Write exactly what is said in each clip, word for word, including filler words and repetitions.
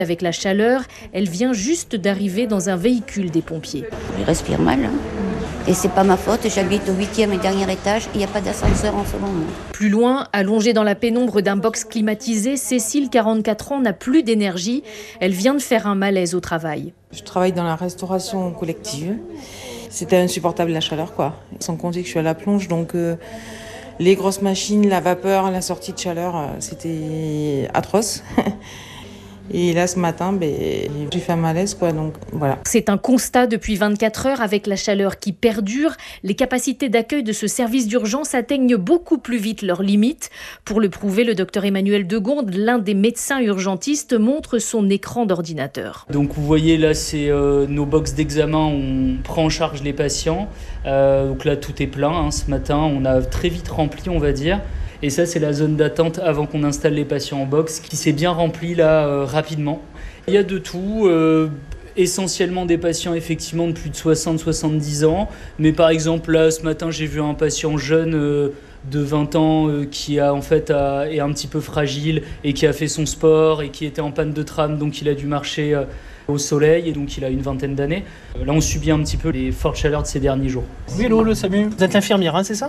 Avec la chaleur, elle vient juste d'arriver dans un véhicule des pompiers. Je respire mal, hein. Et c'est pas ma faute, j'habite au huitième et dernier étage, il n'y a pas d'ascenseur en ce moment. Plus loin, allongée dans la pénombre d'un box climatisé, Cécile, quarante-quatre ans, n'a plus d'énergie. Elle vient de faire un malaise au travail. Je travaille dans la restauration collective. C'était insupportable la chaleur, quoi. Sans compter que je suis à la plonge, donc euh, les grosses machines, la vapeur, la sortie de chaleur, euh, c'était atroce. Et là, ce matin, ben, j'ai fait un malaise, quoi, donc voilà. C'est un constat depuis vingt-quatre heures. Avec la chaleur qui perdure, les capacités d'accueil de ce service d'urgence atteignent beaucoup plus vite leurs limites. Pour le prouver, le docteur Emmanuel Degonde, l'un des médecins urgentistes, montre son écran d'ordinateur. Donc vous voyez là, c'est euh, nos box d'examen où on prend en charge les patients. Euh, donc là, tout est plein. Hein, ce matin, on a très vite rempli, on va dire. Et ça, c'est la zone d'attente avant qu'on installe les patients en box, qui s'est bien remplie là euh, rapidement. Il y a de tout, euh, essentiellement des patients effectivement de plus de soixante à soixante-dix ans. Mais par exemple, là, ce matin, j'ai vu un patient jeune euh, de vingt ans euh, qui a, en fait, a, est un petit peu fragile et qui a fait son sport et qui était en panne de tram, donc il a dû marcher euh, au soleil et donc il a une vingtaine d'années. Euh, là, on subit un petit peu les fortes chaleurs de ces derniers jours. Oui, hello, le Samu. Vous êtes l'infirmière, hein, c'est ça ?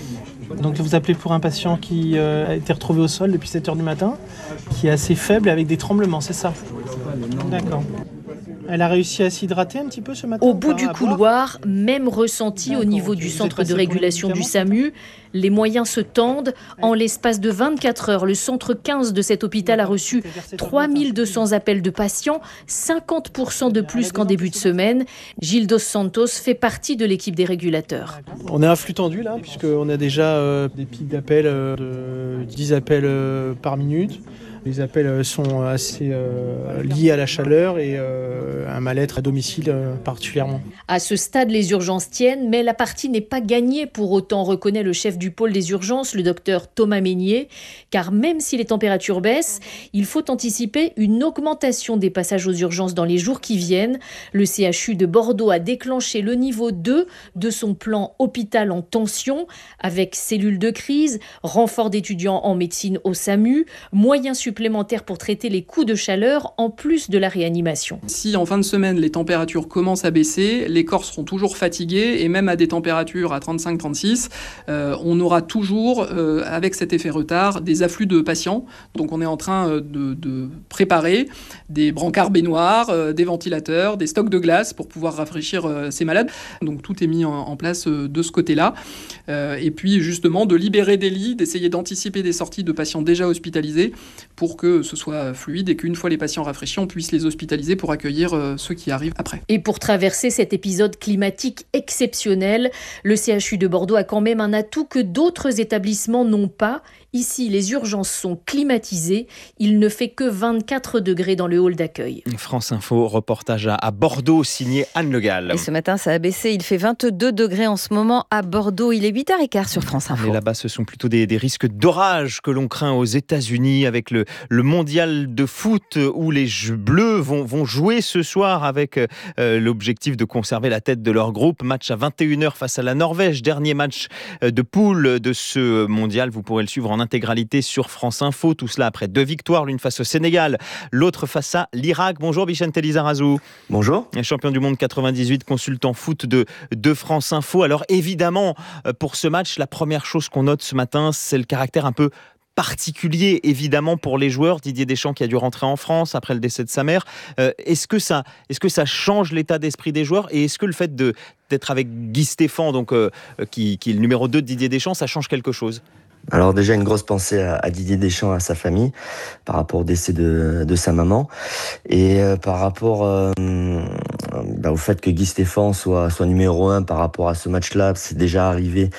Donc vous appelez pour un patient qui euh, a été retrouvé au sol depuis sept heures du matin, qui est assez faible avec des tremblements, c'est ça ? D'accord. Elle a réussi à s'hydrater un petit peu ce matin ? Au bout du couloir, même ressenti D'accord, au niveau ok. du Vous centre êtes de passé régulation pour les du SAMU. Les moyens se tendent. En l'espace de vingt-quatre heures, le centre quinze de cet hôpital a reçu trois mille deux cents appels de patients, cinquante pour cent de plus qu'en début de semaine. Gilles Dos Santos fait partie de l'équipe des régulateurs. On est à flux tendu là, puisqu'on a déjà euh, des pics d'appels euh, de dix appels euh, par minute. Les appels sont assez euh, liés à la chaleur et euh, un mal-être à domicile euh, particulièrement. À ce stade, les urgences tiennent, mais la partie n'est pas gagnée pour autant, reconnaît le chef du pôle des urgences, le docteur Thomas Meignier, car même si les températures baissent, il faut anticiper une augmentation des passages aux urgences dans les jours qui viennent. Le C H U de Bordeaux a déclenché le niveau deux de son plan hôpital en tension, avec cellules de crise, renfort d'étudiants en médecine au SAMU, moyens supplémentaires supplémentaires pour traiter les coups de chaleur en plus de la réanimation. Si en fin de semaine les températures commencent à baisser, les corps seront toujours fatigués et même à des températures à trente-cinq à trente-six, euh, on aura toujours, euh, avec cet effet retard, des afflux de patients. Donc on est en train de, de préparer des brancards baignoires, euh, des ventilateurs, des stocks de glace pour pouvoir rafraîchir euh, ces malades. Donc tout est mis en, en place euh, de ce côté-là. Euh, et puis justement de libérer des lits, d'essayer d'anticiper des sorties de patients déjà hospitalisés pour que ce soit fluide et qu'une fois les patients rafraîchis, on puisse les hospitaliser pour accueillir euh, ceux qui arrivent après. Et pour traverser cet épisode climatique exceptionnel, le C H U de Bordeaux a quand même un atout que d'autres établissements n'ont pas. Ici, les urgences sont climatisées. Il ne fait que vingt-quatre degrés dans le hall d'accueil. France Info, reportage à Bordeaux, signé Anne Le Gall. Et ce matin, ça a baissé. Il fait vingt-deux degrés en ce moment à Bordeaux. Il est huit heures quinze sur France Info. Mais là-bas, ce sont plutôt des, des risques d'orage que l'on craint aux États-Unis avec le, le mondial de foot où les Bleus vont, vont jouer ce soir avec euh, l'objectif de conserver la tête de leur groupe. Match à vingt et une heures face à la Norvège. Dernier match de poule de ce mondial. Vous pourrez le suivre en intégralité sur France Info. Tout cela après deux victoires, l'une face au Sénégal, l'autre face à l'Irak. Bonjour Vicente Lizarazu. Bonjour. Champion du monde quatre-vingt-dix-huit, consultant foot de, de France Info. Alors évidemment, pour ce match, la première chose qu'on note ce matin, c'est le caractère un peu particulier évidemment pour les joueurs. Didier Deschamps qui a dû rentrer en France après le décès de sa mère. Euh, est-ce que ça, est-ce que ça change l'état d'esprit des joueurs et est-ce que le fait de, d'être avec Guy Stéphane, donc, euh, qui, qui est le numéro deux de Didier Deschamps, ça change quelque chose ? Alors déjà une grosse pensée à, à Didier Deschamps, à sa famille, par rapport au décès de, de sa maman, et euh, par rapport euh, bah, au fait que Guy Stéphane soit, soit numéro un par rapport à ce match-là. C'est déjà arrivé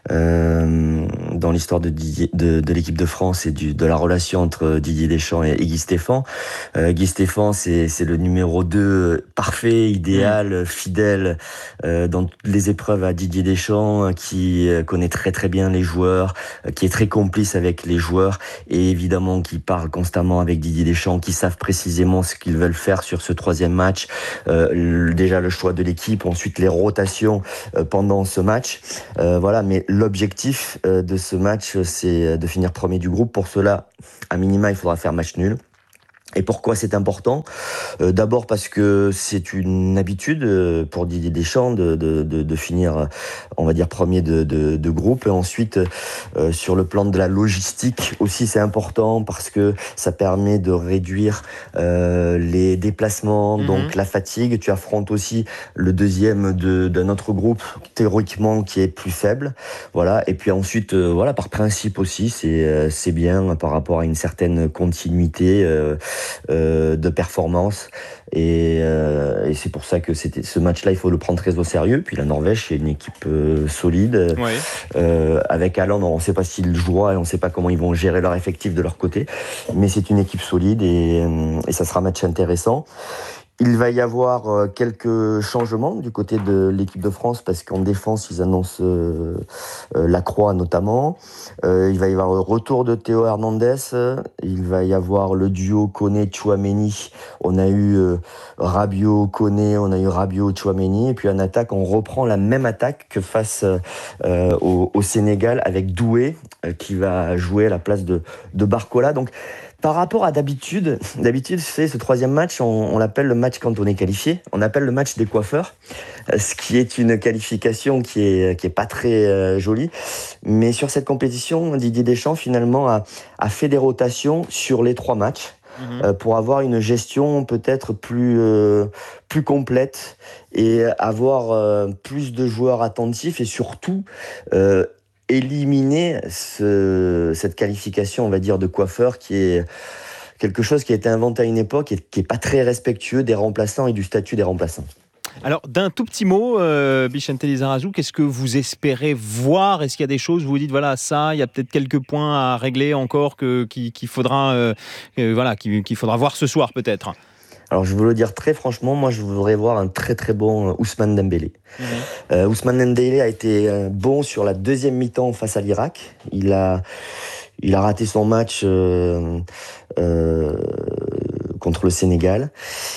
euh, dans l'histoire de, Didier, de, de l'équipe de France et du, de la relation entre Didier Deschamps et, et Guy Stéphane. Euh, Guy Stéphane, c'est, c'est le numéro deux parfait, idéal, fidèle euh, dans toutes les épreuves à Didier Deschamps, qui connaît très très bien les joueurs, qui est très complice avec les joueurs et évidemment qui parle constamment avec Didier Deschamps, qui savent précisément ce qu'ils veulent faire sur ce troisième match. Euh, le, déjà le choix de l'équipe, ensuite les rotations euh, pendant ce match. Euh, voilà, mais l'objectif euh, de ce match, c'est de finir premier du groupe. Pour cela, à minima, il faudra faire match nul. Et pourquoi c'est important ? euh, D'abord parce que c'est une habitude euh, pour Didier Deschamps de, de, de, de finir, on va dire, premier de, de, de groupe. Et ensuite, euh, sur le plan de la logistique aussi, c'est important parce que ça permet de réduire euh, les déplacements, mmh. donc la fatigue. Tu affrontes aussi le deuxième de, d'un autre groupe, théoriquement, qui est plus faible. Voilà. Et puis ensuite, euh, voilà, par principe aussi, c'est, euh, c'est bien par rapport à une certaine continuité euh, Euh, de performance et, euh, et c'est pour ça que c'était, ce match-là il faut le prendre très au sérieux. Puis la Norvège c'est une équipe euh, solide ouais. euh, avec Haaland on ne sait pas s'il jouera et on ne sait pas comment ils vont gérer leur effectif de leur côté, mais c'est une équipe solide et, et ça sera un match intéressant. Il va y avoir quelques changements du côté de l'équipe de France parce qu'en défense, ils annoncent euh, euh, Lacroix notamment. Euh, il va y avoir le retour de Théo Hernandez. Il va y avoir le duo Koné-Tchouaméni. On a eu euh, Rabiot-Koné, on a eu Rabiot-Tchouaméni. Et puis en attaque, on reprend la même attaque que face euh, au, au Sénégal avec Doué euh, qui va jouer à la place de, de Barcola. Donc, par rapport à d'habitude, d'habitude, c'est ce troisième match, on, on l'appelle le match quand on est qualifié. On appelle le match des coiffeurs, ce qui est une qualification qui est qui est pas très euh, jolie. Mais sur cette compétition, Didier Deschamps finalement a, a fait des rotations sur les trois matchs mmh. euh, pour avoir une gestion peut-être plus euh, plus complète et avoir euh, plus de joueurs attentifs et surtout euh, éliminer ce, cette qualification, on va dire, de coiffeur qui est quelque chose qui a été inventé à une époque et qui n'est pas très respectueux des remplaçants et du statut des remplaçants. Alors, d'un tout petit mot, euh, Bicente Lizarazu, qu'est-ce que vous espérez voir ? Est-ce qu'il y a des choses où vous dites, voilà, ça, il y a peut-être quelques points à régler encore que, qu'il, qu'il, faudra, euh, euh, voilà, qu'il, qu'il faudra voir ce soir, peut-être ? Alors, je veux le dire très franchement, moi, je voudrais voir un très, très bon Ousmane Dembélé. Mmh. Euh, Ousmane Dembélé a été bon sur la deuxième mi-temps face à l'Irak. Il a, il a raté son match euh, euh, contre le Sénégal.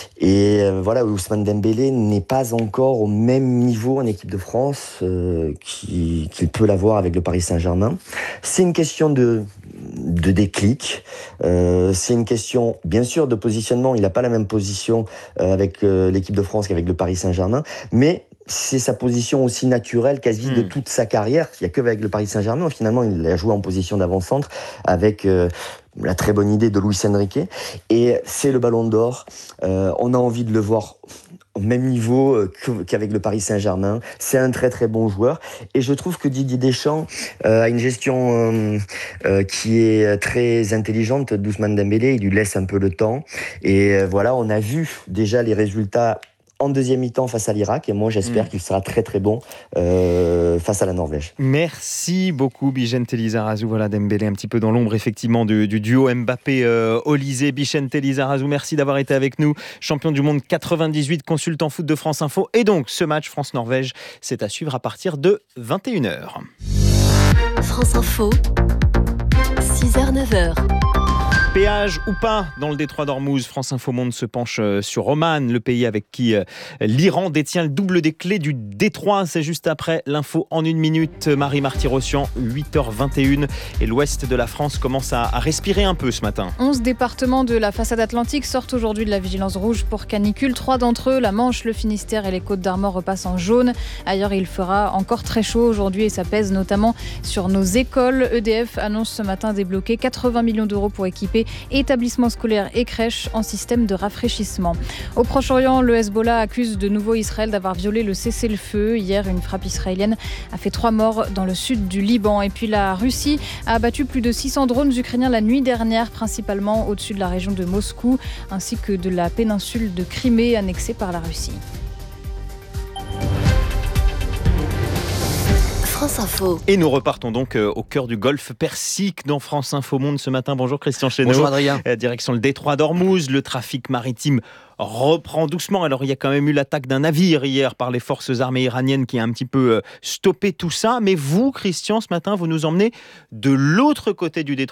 Et euh, voilà, Ousmane Dembélé n'est pas encore au même niveau en équipe de France euh, qu'il, qu'il peut l'avoir avec le Paris Saint-Germain. C'est une question de... de déclic. Euh, c'est une question, bien sûr, de positionnement. Il n'a pas la même position euh, avec euh, l'équipe de France qu'avec le Paris Saint-Germain, mais c'est sa position aussi naturelle quasi mmh. de toute sa carrière. Il n'y a que avec le Paris Saint-Germain. Finalement, il a joué en position d'avant-centre avec euh, la très bonne idée de Luis Enrique. Et c'est le Ballon d'Or. Euh, on a envie de le voir au même niveau qu'avec le Paris Saint-Germain. C'est un très très bon joueur. Et je trouve que Didier Deschamps euh, a une gestion euh, euh, qui est très intelligente d'Ousmane Dembélé. Il lui laisse un peu le temps. Et euh, voilà, on a vu déjà les résultats en deuxième mi-temps face à l'Irak. Et moi, j'espère mmh. qu'il sera très très bon euh, face à la Norvège. Merci beaucoup, Bicente Lizarazu. Voilà, Dembélé un petit peu dans l'ombre, effectivement, du, du duo Mbappé-Olysée. Euh, Bicente Lizarazu, merci d'avoir été avec nous. Champion du monde quatre-vingt-dix-huit, consultant foot de France Info. Et donc, ce match France-Norvège, c'est à suivre à partir de vingt et une heures. France Info, six heures neuf heures. Péage ou pas dans le détroit d'Ormuz, France Info Monde se penche sur Oman, le pays avec qui l'Iran détient le double des clés du détroit. C'est juste après l'info en une minute. Marie Marty-Rossian, huit heures vingt et une. Et l'ouest de la France commence à, à respirer un peu ce matin. onze départements de la façade atlantique sortent aujourd'hui de la vigilance rouge pour canicule. Trois d'entre eux, la Manche, le Finistère et les Côtes-d'Armor, repassent en jaune. Ailleurs, il fera encore très chaud aujourd'hui et ça pèse notamment sur nos écoles. E D F annonce ce matin débloquer quatre-vingts millions d'euros pour équiper établissements scolaires et crèches en système de rafraîchissement. Au Proche-Orient, le Hezbollah accuse de nouveau Israël d'avoir violé le cessez-le-feu. Hier, une frappe israélienne a fait trois morts dans le sud du Liban. Et puis la Russie a abattu plus de six cents drones ukrainiens la nuit dernière, principalement au-dessus de la région de Moscou, ainsi que de la péninsule de Crimée annexée par la Russie. France Info. Et nous repartons donc au cœur du golfe Persique dans France Info Monde ce matin. Bonjour Christian Chesneau. Bonjour Adrien. Direction le détroit d'Ormuz, le trafic maritime reprend doucement. Alors il y a quand même eu l'attaque d'un navire hier par les forces armées iraniennes qui a un petit peu stoppé tout ça. Mais vous, Christian, ce matin, vous nous emmenez de l'autre côté du détroit,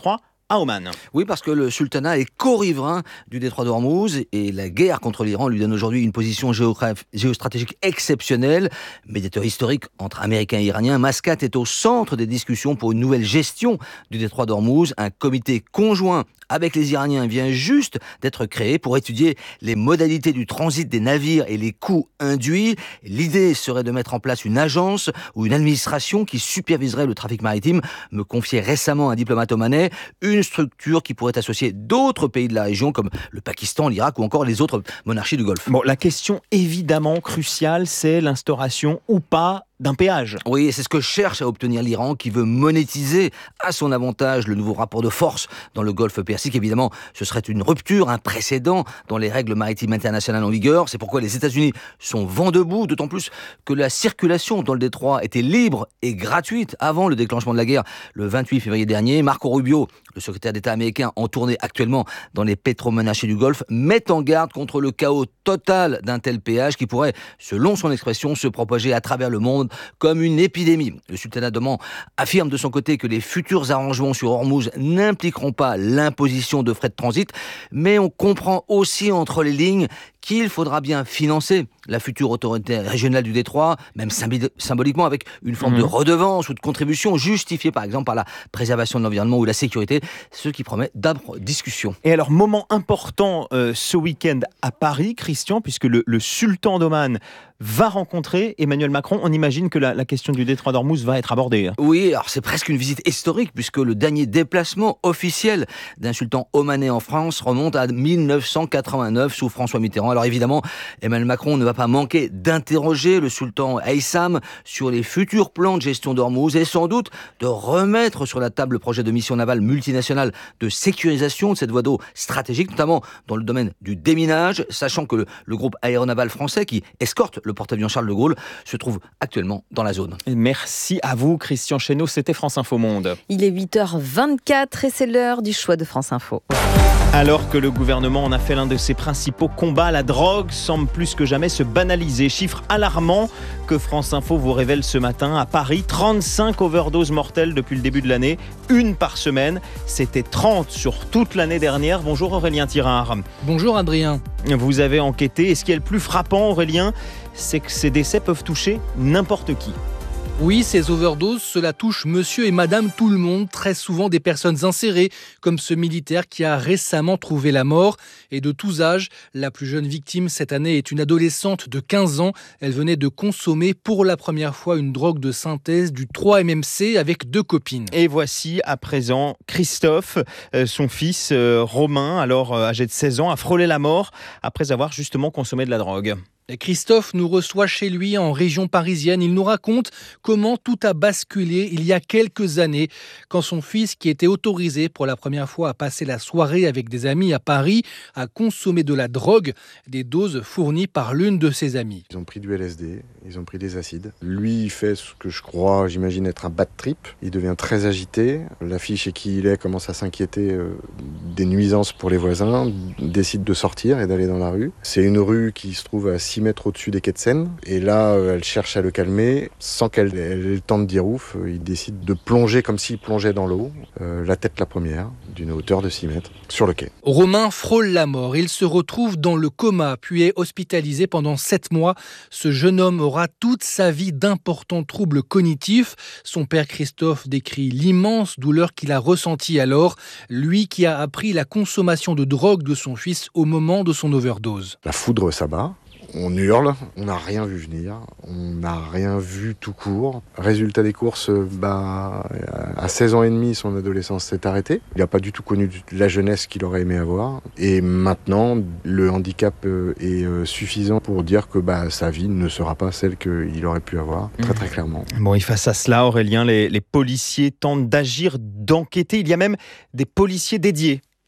à Oman. Oui, parce que le sultanat est co-riverain du détroit d'Ormuz et la guerre contre l'Iran lui donne aujourd'hui une position géogra- géostratégique exceptionnelle. Médiateur historique entre Américains et Iraniens, Mascate est au centre des discussions pour une nouvelle gestion du détroit d'Ormuz. Un comité conjoint avec les Iraniens vient juste d'être créé pour étudier les modalités du transit des navires et les coûts induits. L'idée serait de mettre en place une agence ou une administration qui superviserait le trafic maritime, me confiait récemment un diplomate omanais, une structure qui pourrait associer d'autres pays de la région comme le Pakistan, l'Irak ou encore les autres monarchies du Golfe. Bon, la question évidemment cruciale, c'est l'instauration ou pas d'un péage. Oui, et c'est ce que cherche à obtenir l'Iran, qui veut monétiser à son avantage le nouveau rapport de force dans le Golfe Persique. Évidemment, ce serait une rupture, un précédent dans les règles maritimes internationales en vigueur. C'est pourquoi les États-Unis sont vent debout, d'autant plus que la circulation dans le détroit était libre et gratuite avant le déclenchement de la guerre le vingt-huit février dernier. Marco Rubio, le secrétaire d'État américain en tournée actuellement dans les pétromonarchies du Golfe, met en garde contre le chaos total d'un tel péage qui pourrait, selon son expression, se propager à travers le monde comme une épidémie. Le sultanat d'Oman affirme de son côté que les futurs arrangements sur Ormuz n'impliqueront pas l'imposition de frais de transit, mais on comprend aussi entre les lignes qu'il faudra bien financer la future autorité régionale du détroit, même symboliquement avec une forme mmh. de redevance ou de contribution justifiée par exemple par la préservation de l'environnement ou la sécurité, ce qui promet d'âpres discussions. Et alors, moment important euh, ce week-end à Paris, Christian, puisque le, le sultan d'Oman va rencontrer Emmanuel Macron. On imagine que la, la question du détroit d'Ormuz va être abordée. Oui, alors c'est presque une visite historique puisque le dernier déplacement officiel d'un sultan omanais en France remonte à dix-neuf cent quatre-vingt-neuf sous François Mitterrand. Alors évidemment, Emmanuel Macron ne va pas manquer d'interroger le sultan Haytham sur les futurs plans de gestion d'Ormuz et sans doute de remettre sur la table le projet de mission navale multinationale de sécurisation de cette voie d'eau stratégique, notamment dans le domaine du déminage, sachant que le, le groupe aéronaval français qui escorte le porte-avions Charles de Gaulle se trouve actuellement dans la zone. Merci à vous, Christian Chesneau. C'était France Info Monde. Il est huit heures vingt-quatre et c'est l'heure du choix de France Info. Alors que le gouvernement en a fait l'un de ses principaux combats, la drogue semble plus que jamais se banaliser. Chiffre alarmant que France Info vous révèle ce matin. À Paris, trente-cinq overdoses mortelles depuis le début de l'année, une par semaine. C'était trente sur toute l'année dernière. Bonjour Aurélien Tirard. Bonjour Adrien. Vous avez enquêté. Et ce qui est le plus frappant, Aurélien, c'est que ces décès peuvent toucher n'importe qui. Oui, ces overdoses, cela touche monsieur et madame tout le monde, très souvent des personnes insérées, comme ce militaire qui a récemment trouvé la mort. Et de tous âges, la plus jeune victime cette année est une adolescente de quinze ans. Elle venait de consommer pour la première fois une drogue de synthèse du trois M M C avec deux copines. Et voici à présent Christophe, euh, son fils euh, Romain, alors euh, âgé de seize ans, a frôlé la mort après avoir justement consommé de la drogue. Christophe nous reçoit chez lui en région parisienne. Il nous raconte comment tout a basculé il y a quelques années quand son fils, qui était autorisé pour la première fois à passer la soirée avec des amis à Paris, a consommé de la drogue, des doses fournies par l'une de ses amies. Ils ont pris du L S D, ils ont pris des acides. Lui, il fait ce que je crois, j'imagine être un bad trip. Il devient très agité. La fille chez qui il est commence à s'inquiéter euh, des nuisances pour les voisins, décide de sortir et d'aller dans la rue. C'est une rue qui se trouve à six mètres au-dessus des quais de Seine. Et là, elle cherche à le calmer. Sans qu'elle ait le temps de dire ouf, il décide de plonger comme s'il plongeait dans l'eau, euh, la tête la première, d'une hauteur de six mètres, sur le quai. Romain frôle la mort. Il se retrouve dans le coma, puis est hospitalisé pendant sept mois. Ce jeune homme aura toute sa vie d'importants troubles cognitifs. Son père Christophe décrit l'immense douleur qu'il a ressentie alors, lui qui a appris la consommation de drogue de son fils au moment de son overdose. La foudre s'abat. On hurle, on n'a rien vu venir, on n'a rien vu tout court. Résultat des courses, bah, à seize ans et demi, son adolescence s'est arrêtée. Il n'a pas du tout connu la jeunesse qu'il aurait aimé avoir. Et maintenant, le handicap est suffisant pour dire que bah, sa vie ne sera pas celle qu'il aurait pu avoir, très très clairement. Bon, et face à cela, Aurélien, les, les policiers tentent d'agir, d'enquêter. Il y a même des policiers dédiés.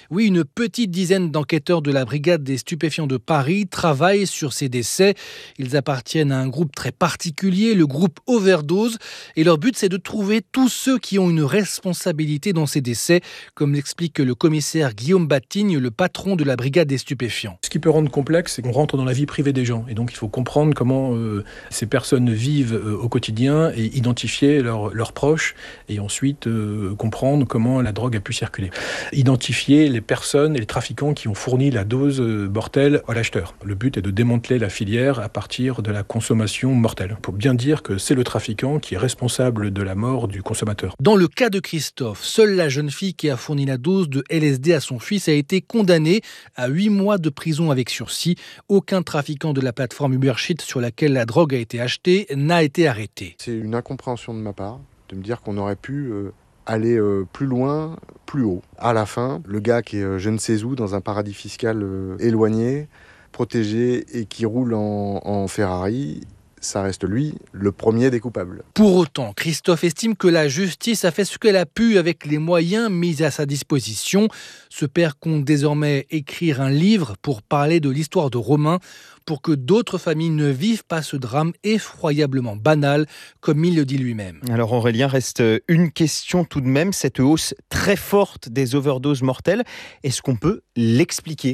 Oui, une petite dizaine d'enquêteurs de la brigade des stupéfiants de Paris travaillent sur ces décès. Ils appartiennent à un groupe très particulier, le groupe Overdose. Et leur but, c'est de trouver tous ceux qui ont une responsabilité dans ces décès, comme l'explique le commissaire Guillaume Batigne, le patron de la brigade des stupéfiants. Ce qui peut rendre complexe, c'est qu'on rentre dans la vie privée des gens. Et donc, il faut comprendre comment euh, ces personnes vivent euh, au quotidien et identifier leurs, leurs proches. Et ensuite, euh, comprendre comment la drogue a pu circuler. Identifier les personnes et les trafiquants qui ont fourni la dose mortelle à l'acheteur. Le but est de démanteler la filière à partir de la consommation mortelle. Pour bien dire que c'est le trafiquant qui est responsable de la mort du consommateur. Dans le cas de Christophe, seule la jeune fille qui a fourni la dose de L S D à son fils a été condamnée à huit mois de prison avec sursis. Aucun trafiquant de la plateforme Ubersheet sur laquelle la drogue a été achetée n'a été arrêté. C'est une incompréhension de ma part de me dire qu'on aurait pu euh, aller euh, plus loin, plus haut. À la fin, le gars qui est euh, je ne sais où, dans un paradis fiscal euh, éloigné, protégé et qui roule en, en Ferrari, ça reste lui, le premier des coupables. Pour autant, Christophe estime que la justice a fait ce qu'elle a pu avec les moyens mis à sa disposition. Ce père compte désormais écrire un livre pour parler de l'histoire de Romain, pour que d'autres familles ne vivent pas ce drame effroyablement banal, comme il le dit lui-même. Alors Aurélien, reste une question tout de même, cette hausse très forte des overdoses mortelles, est-ce qu'on peut l'expliquer ?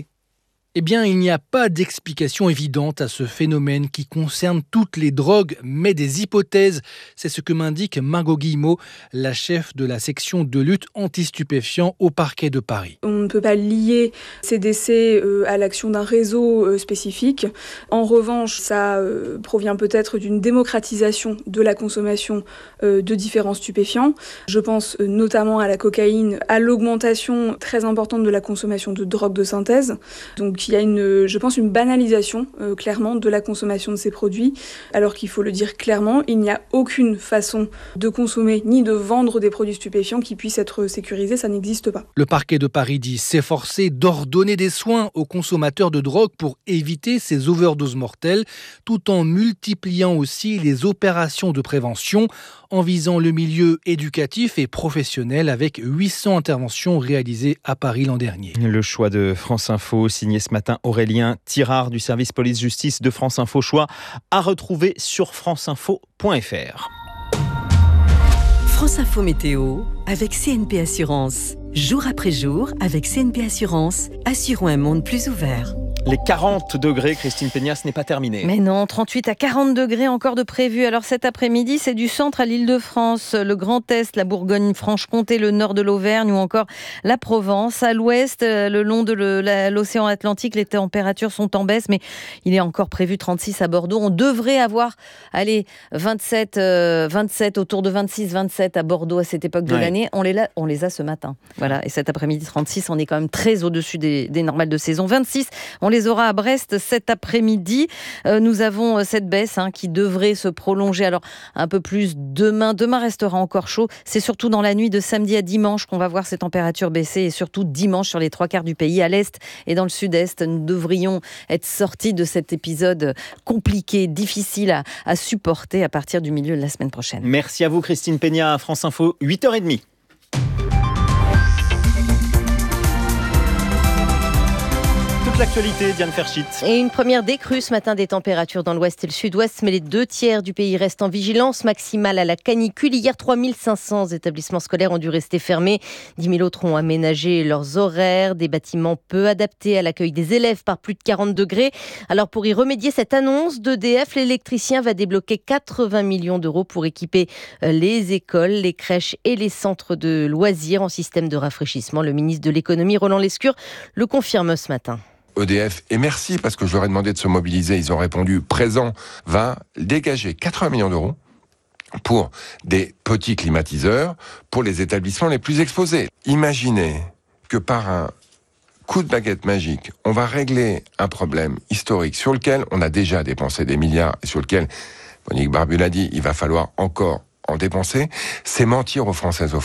Eh bien, il n'y a pas d'explication évidente à ce phénomène qui concerne toutes les drogues, mais des hypothèses. C'est ce que m'indique Margot Guillemot, la chef de la section de lutte anti-stupéfiants au parquet de Paris. On ne peut pas lier ces décès euh, à l'action d'un réseau euh, spécifique. En revanche, ça euh, provient peut-être d'une démocratisation de la consommation euh, de différents stupéfiants. Je pense euh, notamment à la cocaïne, à l'augmentation très importante de la consommation de drogues de synthèse. Donc, il y a une, je pense, une banalisation euh, clairement de la consommation de ces produits, alors qu'il faut le dire clairement, il n'y a aucune façon de consommer ni de vendre des produits stupéfiants qui puissent être sécurisés, ça n'existe pas. Le parquet de Paris dit s'efforcer d'ordonner des soins aux consommateurs de drogue pour éviter ces overdoses mortelles, tout en multipliant aussi les opérations de prévention en visant le milieu éducatif et professionnel avec huit cents interventions réalisées à Paris l'an dernier. Le choix de France Info, signé ce matin Aurélien Tirard du service police-justice de France Info, choix à retrouver sur franceinfo point f r. France Info Météo avec C N P Assurance. Jour après jour, avec C N P Assurance, assurons un monde plus ouvert. Les quarante degrés, Christine Peña, ce n'est pas terminé. Mais non, trente-huit à quarante degrés encore de prévu. Alors cet après-midi, c'est du centre à l'Île-de-France, le Grand Est, la Bourgogne-Franche-Comté, le nord de l'Auvergne ou encore la Provence. À l'ouest, le long de l'océan Atlantique, les températures sont en baisse, mais il est encore prévu trente-six à Bordeaux. On devrait avoir, allez, vingt-sept, euh, vingt-sept, autour de vingt-six, vingt-sept à Bordeaux à cette époque de ouais. l'année. On les, a, on les a ce matin. Voilà. Et cet après-midi, trente-six, on est quand même très au-dessus des, des normales de saison. vingt-six, on les aura à Brest cet après-midi. Euh, nous avons cette baisse hein, qui devrait se prolonger alors un peu plus demain. Demain restera encore chaud. C'est surtout dans la nuit de samedi à dimanche qu'on va voir ces températures baisser et surtout dimanche sur les trois quarts du pays. À l'est et dans le sud-est, nous devrions être sortis de cet épisode compliqué, difficile à, à supporter à partir du milieu de la semaine prochaine. Merci à vous Christine Peña, France Info, huit heures trente. L'actualité, Diane Ferchit. Et une première décrue ce matin des températures dans l'ouest et le sud-ouest, mais les deux tiers du pays restent en vigilance maximale à la canicule. Hier, trois mille cinq cents établissements scolaires ont dû rester fermés. dix mille autres ont aménagé leurs horaires, des bâtiments peu adaptés à l'accueil des élèves par plus de quarante degrés. Alors pour y remédier, cette annonce d'E D F, l'électricien va débloquer quatre-vingts millions d'euros pour équiper les écoles, les crèches et les centres de loisirs en système de rafraîchissement. Le ministre de l'économie, Roland Lescure, le confirme ce matin. E D F, et merci parce que je leur ai demandé de se mobiliser, ils ont répondu présent, va dégager quatre-vingts millions d'euros pour des petits climatiseurs pour les établissements les plus exposés. Imaginez que par un coup de baguette magique, on va régler un problème historique sur lequel on a déjà dépensé des milliards et sur lequel, Monique Barbu l'a dit, il va falloir encore en dépenser, c'est mentir aux Françaises et aux Français.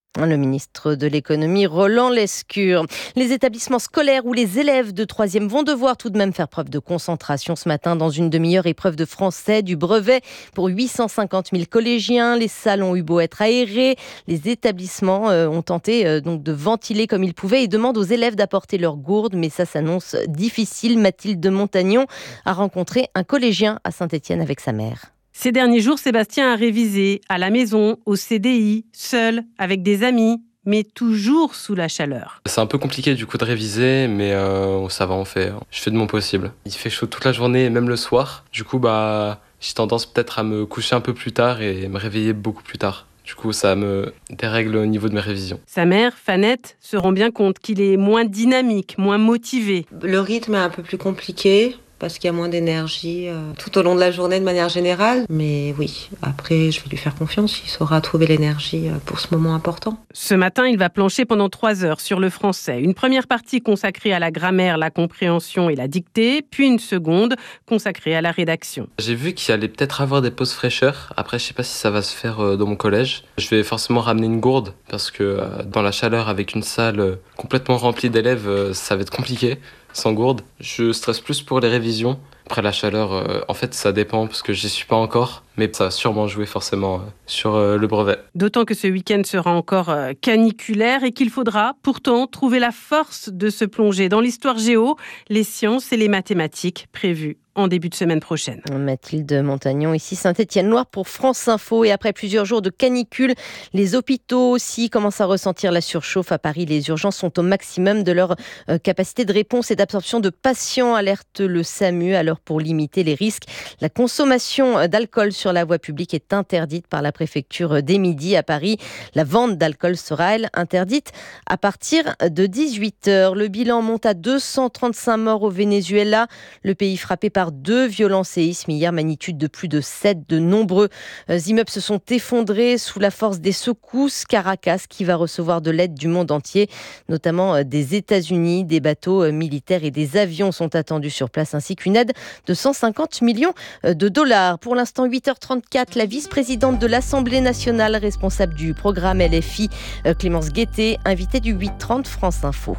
Le ministre de l'économie, Roland Lescure. Les établissements scolaires où les élèves de troisième vont devoir tout de même faire preuve de concentration ce matin dans une demi-heure. Épreuve de français, du brevet pour huit cent cinquante mille collégiens. Les salles ont eu beau être aérés. Les établissements euh, ont tenté euh, donc de ventiler comme ils pouvaient et demandent aux élèves d'apporter leurs gourdes. Mais ça s'annonce difficile. Mathilde de Montagnon a rencontré un collégien à Saint-Étienne avec sa mère. Ces derniers jours, Sébastien a révisé à la maison, au C D I, seul, avec des amis, mais toujours sous la chaleur. C'est un peu compliqué du coup de réviser, mais euh, ça va, on fait. Je fais de mon possible. Il fait chaud toute la journée et même le soir. Du coup, bah, j'ai tendance peut-être à me coucher un peu plus tard et me réveiller beaucoup plus tard. Du coup, ça me dérègle au niveau de mes révisions. Sa mère, Fanette, se rend bien compte qu'il est moins dynamique, moins motivé. Le rythme est un peu plus compliqué, parce qu'il y a moins d'énergie euh, tout au long de la journée de manière générale. Mais oui, après, je vais lui faire confiance. Il saura trouver l'énergie euh, pour ce moment important. Ce matin, il va plancher pendant trois heures sur le français. Une première partie consacrée à la grammaire, la compréhension et la dictée, puis une seconde consacrée à la rédaction. J'ai vu qu'il allait peut-être avoir des pauses fraîcheur. Après, je sais pas si ça va se faire euh, dans mon collège. Je vais forcément ramener une gourde, parce que euh, dans la chaleur, avec une salle euh, complètement remplie d'élèves, euh, ça va être compliqué. Sans gourde, je stresse plus pour les révisions. Après la chaleur, euh, en fait ça dépend parce que j'y suis pas encore, mais ça va sûrement jouer forcément euh, sur euh, le brevet. D'autant que ce week-end sera encore euh, caniculaire et qu'il faudra pourtant trouver la force de se plonger dans l'histoire géo, les sciences et les mathématiques prévues en début de semaine prochaine. Mathilde Montagnon, ici Saint-Étienne-Loire pour France Info. Et après plusieurs jours de canicule, les hôpitaux aussi commencent à ressentir la surchauffe. À Paris, les urgences sont au maximum de leur euh, capacité de réponse et d'absorption de patients, alerte le SAMU. Alors pour limiter les risques, la consommation d'alcool sur la voie publique est interdite par la préfecture dès midi à Paris. La vente d'alcool sera, elle, interdite à partir de dix-huit heures. Le bilan monte à deux cent trente-cinq morts au Venezuela. Le pays frappé par deux violents séismes hier, magnitude de plus de sept. De nombreux immeubles se sont effondrés sous la force des secousses. Caracas, qui va recevoir de l'aide du monde entier, notamment des États-Unis, des bateaux militaires et des avions sont attendus sur place, ainsi qu'une aide de cent cinquante millions de dollars. Pour l'instant, huit heures trente-quatre, la vice-présidente de l'Assemblée nationale, responsable du programme L F I, Clémence Guettet, invitée du huit trente France Info.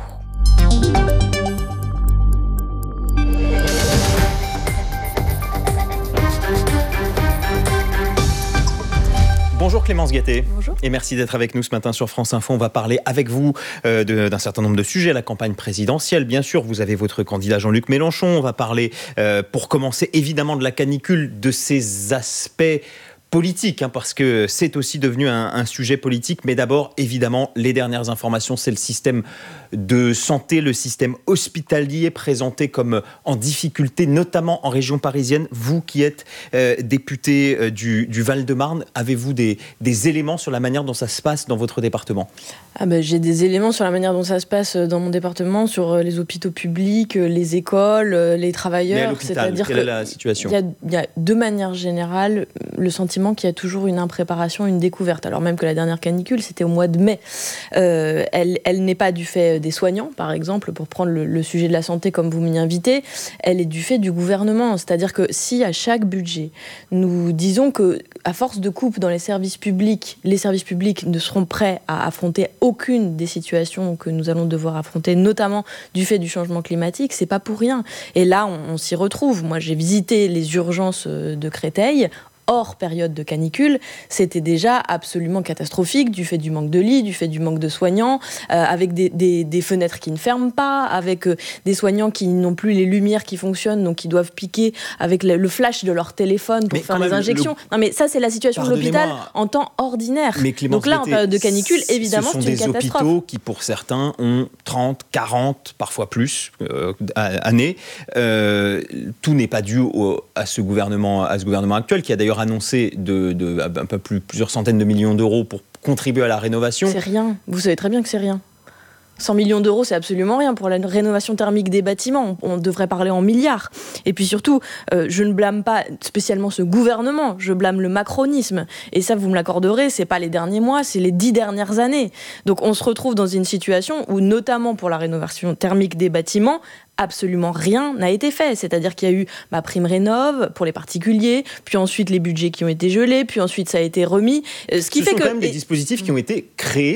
Bonjour Clémence Guettet. Bonjour. Et merci d'être avec nous ce matin sur France Info. On va parler avec vous euh, de, d'un certain nombre de sujets. La campagne présidentielle, bien sûr. Vous avez votre candidat Jean-Luc Mélenchon. On va parler, euh, pour commencer, évidemment de la canicule, de ses aspects politique, hein, parce que c'est aussi devenu un, un sujet politique. Mais d'abord, évidemment, les dernières informations, c'est le système de santé, le système hospitalier présenté comme en difficulté, notamment en région parisienne. Vous qui êtes euh, député euh, du, du Val-de-Marne, avez-vous des, des éléments sur la manière dont ça se passe dans votre département ? Ah ben, j'ai des éléments sur la manière dont ça se passe dans mon département, sur les hôpitaux publics, les écoles, les travailleurs. Mais à l'hôpital, c'est-à-dire quelle est la situation ? Il y a, il y a de manière générale le sentiment qu'il y a toujours une impréparation, une découverte. Alors même que la dernière canicule, c'était au mois de mai. Euh, elle, elle n'est pas du fait des soignants, par exemple, pour prendre le, le sujet de la santé comme vous m'y invitez. Elle est du fait du gouvernement. C'est-à-dire que si à chaque budget, nous disons que à force de coupe dans les services publics, les services publics ne seront prêts à affronter aucune des situations que nous allons devoir affronter, notamment du fait du changement climatique, c'est pas pour rien. Et là, on, on s'y retrouve. Moi, j'ai visité les urgences de Créteil hors période de canicule, c'était déjà absolument catastrophique du fait du manque de lits, du fait du manque de soignants, euh, avec des, des, des fenêtres qui ne ferment pas, avec euh, des soignants qui n'ont plus les lumières qui fonctionnent, donc qui doivent piquer avec le, le flash de leur téléphone pour mais faire les injections. Le... Non mais ça, c'est la situation de l'hôpital en temps ordinaire. Mais donc là, en période de canicule, évidemment, c'est une catastrophe. Ce sont des hôpitaux qui, pour certains, ont trente, quarante, parfois plus, euh, années. Euh, tout n'est pas dû au, à, ce gouvernement, à ce gouvernement actuel, qui a d'ailleurs annoncé de, de, un peu plus, plusieurs centaines de millions d'euros pour contribuer à la rénovation. C'est rien. Vous savez très bien que c'est rien. cent millions d'euros, c'est absolument rien pour la rénovation thermique des bâtiments. On devrait parler en milliards. Et puis surtout, euh, je ne blâme pas spécialement ce gouvernement, je blâme le macronisme. Et ça, vous me l'accorderez, c'est pas les derniers mois, c'est les dix dernières années. Donc on se retrouve dans une situation où, notamment pour la rénovation thermique des bâtiments, absolument rien n'a été fait. C'est-à-dire qu'il y a eu ma prime rénov pour les particuliers, puis ensuite les budgets qui ont été gelés, puis ensuite ça a été remis. Ce qui Ce fait sont que quand même des dispositifs qui ont été créés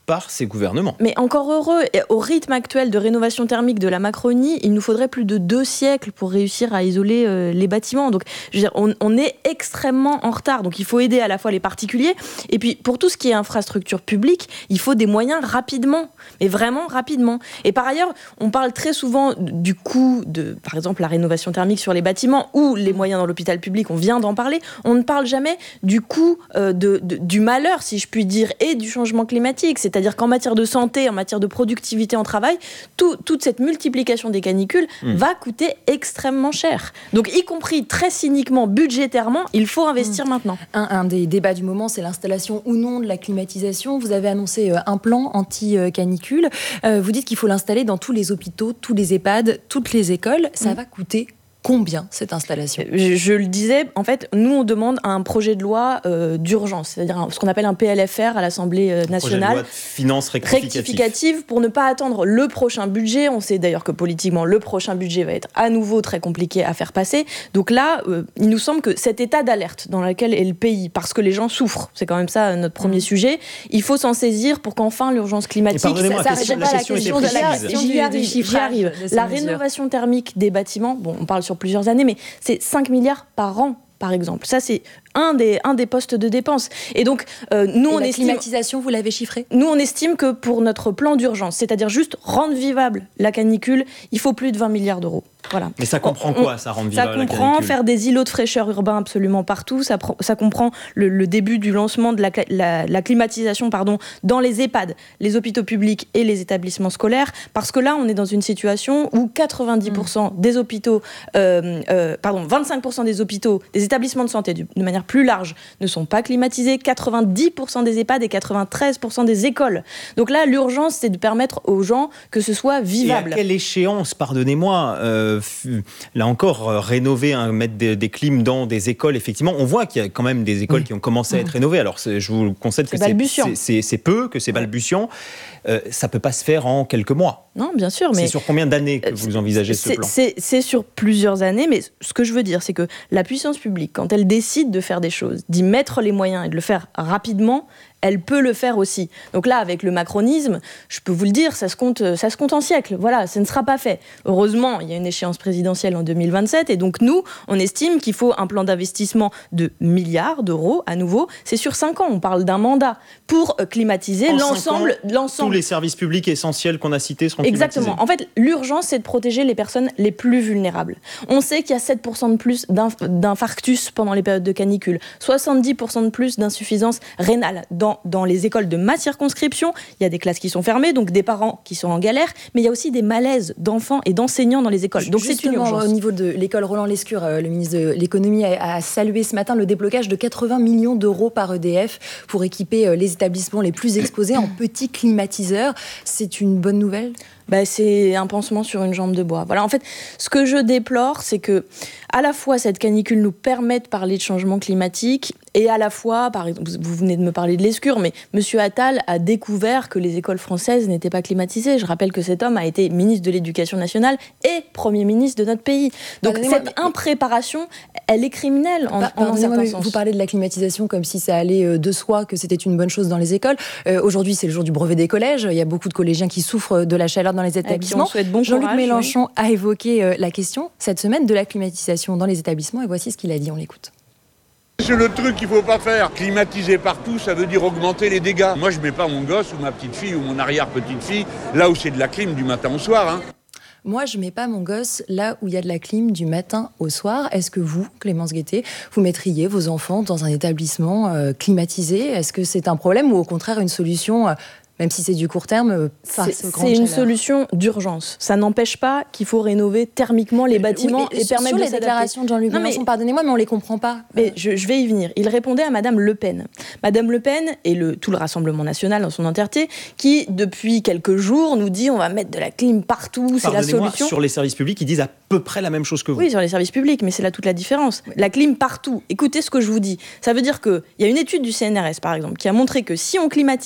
par ces gouvernements. Mais encore heureux, au rythme actuel de rénovation thermique de la Macronie, il nous faudrait plus de deux siècles pour réussir à isoler euh, les bâtiments. Donc, je veux dire, on, on est extrêmement en retard. Donc, il faut aider à la fois les particuliers. Et puis, pour tout ce qui est infrastructure publique, il faut des moyens rapidement. Mais vraiment rapidement. Et par ailleurs, on parle très souvent du coût de, par exemple, la rénovation thermique sur les bâtiments ou les moyens dans l'hôpital public. On vient d'en parler. On ne parle jamais du coût euh, de, de, du malheur, si je puis dire, et du changement climatique. C'est-à-dire qu'en matière de santé, en matière de productivité en travail, tout, toute cette multiplication des canicules mmh. va coûter extrêmement cher. Donc, y compris très cyniquement, budgétairement, il faut investir mmh. maintenant. Un, un des débats du moment, c'est l'installation ou non de la climatisation. Vous avez annoncé euh, un plan anti-canicule. Euh, vous dites qu'il faut l'installer dans tous les hôpitaux, tous les EHPAD, toutes les écoles. Ça mmh. va coûter combien, cette installation ? je, je le disais, en fait, nous, on demande un projet de loi euh, d'urgence, c'est-à-dire un, ce qu'on appelle un P L F R à l'Assemblée euh, nationale. Projet de loi de finances rectificative. rectificative pour ne pas attendre le prochain budget. On sait d'ailleurs que politiquement, le prochain budget va être à nouveau très compliqué à faire passer. Donc là, euh, il nous semble que cet état d'alerte dans lequel est le pays, parce que les gens souffrent, c'est quand même ça notre premier mmh. sujet, il faut s'en saisir pour qu'enfin l'urgence climatique... Ça n'arrête pas la question de la question J'y arrive, j'y arrive. La rénovation thermique des bâtiments, bon, on parle sur plusieurs années, mais c'est cinq milliards par an, par exemple. Ça, c'est un des, un des postes de dépenses. Et donc, euh, nous, Et on la estime... climatisation, vous l'avez chiffré ? Nous, on estime que pour notre plan d'urgence, c'est-à-dire juste rendre vivable la canicule, il faut plus de vingt milliards d'euros. Voilà. Mais ça comprend on, quoi, ça rendre vivable la canicule ? Ça comprend faire des îlots de fraîcheur urbains absolument partout. Ça, ça comprend le, le début du lancement de la, la, la climatisation pardon, dans les EHPAD, les hôpitaux publics et les établissements scolaires. Parce que là, on est dans une situation où quatre-vingt-dix pour cent mmh. des hôpitaux, euh, euh, pardon, vingt-cinq pour cent des hôpitaux, des établissements de santé, de manière plus large, ne sont pas climatisés, quatre-vingt-dix pour cent des EHPAD et quatre-vingt-treize pour cent des écoles. Donc là, l'urgence, c'est de permettre aux gens que ce soit vivable. Et à quelle échéance, pardonnez-moi, euh, là encore, euh, rénover, hein, mettre des, des clims dans des écoles, effectivement, on voit qu'il y a quand même des écoles oui. qui ont commencé à être rénovées. Alors, je vous concède que c'est, c'est, c'est, c'est peu, que c'est balbutiant. Euh, ça ne peut pas se faire en quelques mois. Non, bien sûr. Mais c'est sur combien d'années que vous envisagez ce c'est, plan ? c'est, c'est sur plusieurs années, mais ce que je veux dire, c'est que la puissance publique, quand elle décide de faire des choses, d'y mettre les moyens et de le faire rapidement, elle peut le faire aussi. Donc là, avec le macronisme, je peux vous le dire, ça se compte, ça se compte en siècles. Voilà, ça ne sera pas fait. Heureusement, il y a une échéance présidentielle en deux mille vingt-sept, et donc nous, on estime qu'il faut un plan d'investissement de milliards d'euros, à nouveau. C'est sur cinq ans, on parle d'un mandat, pour climatiser en l'ensemble, ans, l'ensemble. Tous les services publics essentiels qu'on a cités seront Exactement. climatisés. En fait, l'urgence, c'est de protéger les personnes les plus vulnérables. On sait qu'il y a sept pour cent de plus d'inf- d'infarctus pendant les périodes de canicule, soixante-dix pour cent de plus d'insuffisance rénale dans, dans les écoles de ma circonscription. Il y a des classes qui sont fermées, donc des parents qui sont en galère, mais il y a aussi des malaises d'enfants et d'enseignants dans les écoles. Donc Justement, c'est une urgence. Au niveau de l'école Roland-Lescure, le ministre de l'économie a, a salué ce matin le déblocage de quatre-vingts millions d'euros par E D F pour équiper les établissements les plus exposés en petits climatiseurs. C'est une bonne nouvelle ? Bah, c'est un pansement sur une jambe de bois. Voilà, en fait, ce que je déplore, c'est que à la fois cette canicule nous permet de parler de changement climatique, et à la fois, par exemple, vous venez de me parler de l'Escure, mais M. Attal a découvert que les écoles françaises n'étaient pas climatisées. Je rappelle que cet homme a été ministre de l'Éducation nationale et Premier ministre de notre pays. Donc cette mais... impréparation, elle est criminelle en, en un certain sens. Vous parlez de la climatisation comme si ça allait de soi, que c'était une bonne chose dans les écoles. Euh, aujourd'hui, c'est le jour du brevet des collèges. Il y a beaucoup de collégiens qui souffrent de la chaleur dans les établissements. Bon Jean-Luc courage, Mélenchon oui. a évoqué euh, la question cette semaine de la climatisation dans les établissements, et voici ce qu'il a dit, on l'écoute. C'est le truc qu'il ne faut pas faire. Climatiser partout, ça veut dire augmenter les dégâts. Moi, je ne mets pas mon gosse ou ma petite fille ou mon arrière-petite-fille là où c'est de la clim du matin au soir. Hein. Moi, je ne mets pas mon gosse là où il y a de la clim du matin au soir. Est-ce que vous, Clémence Guettet, vous mettriez vos enfants dans un établissement euh, climatisé ? Est-ce que c'est un problème ou au contraire une solution euh, même si c'est du court terme, face c'est, aux grandes c'est une chaleurs. solution d'urgence. Ça n'empêche pas qu'il faut rénover thermiquement les bâtiments oui, et permettre de de s'adapter. Sur les déclarations de Jean-Luc Mélenchon, pardonnez-moi, mais on ne les comprend pas. Mais je, je vais y venir. Il répondait à Madame Le Pen. Madame Le Pen et le, tout le Rassemblement national dans son entièreté, qui, depuis quelques jours, nous dit on va mettre de la clim partout, c'est la solution. Sur les services publics, ils disent à peu près la même chose que vous. Oui, sur les services publics, mais c'est là toute la différence. Oui. La clim partout. Écoutez ce que je vous dis. Ça veut dire qu'il y a une étude du C N R S, par exemple, qui a montré que si on climatise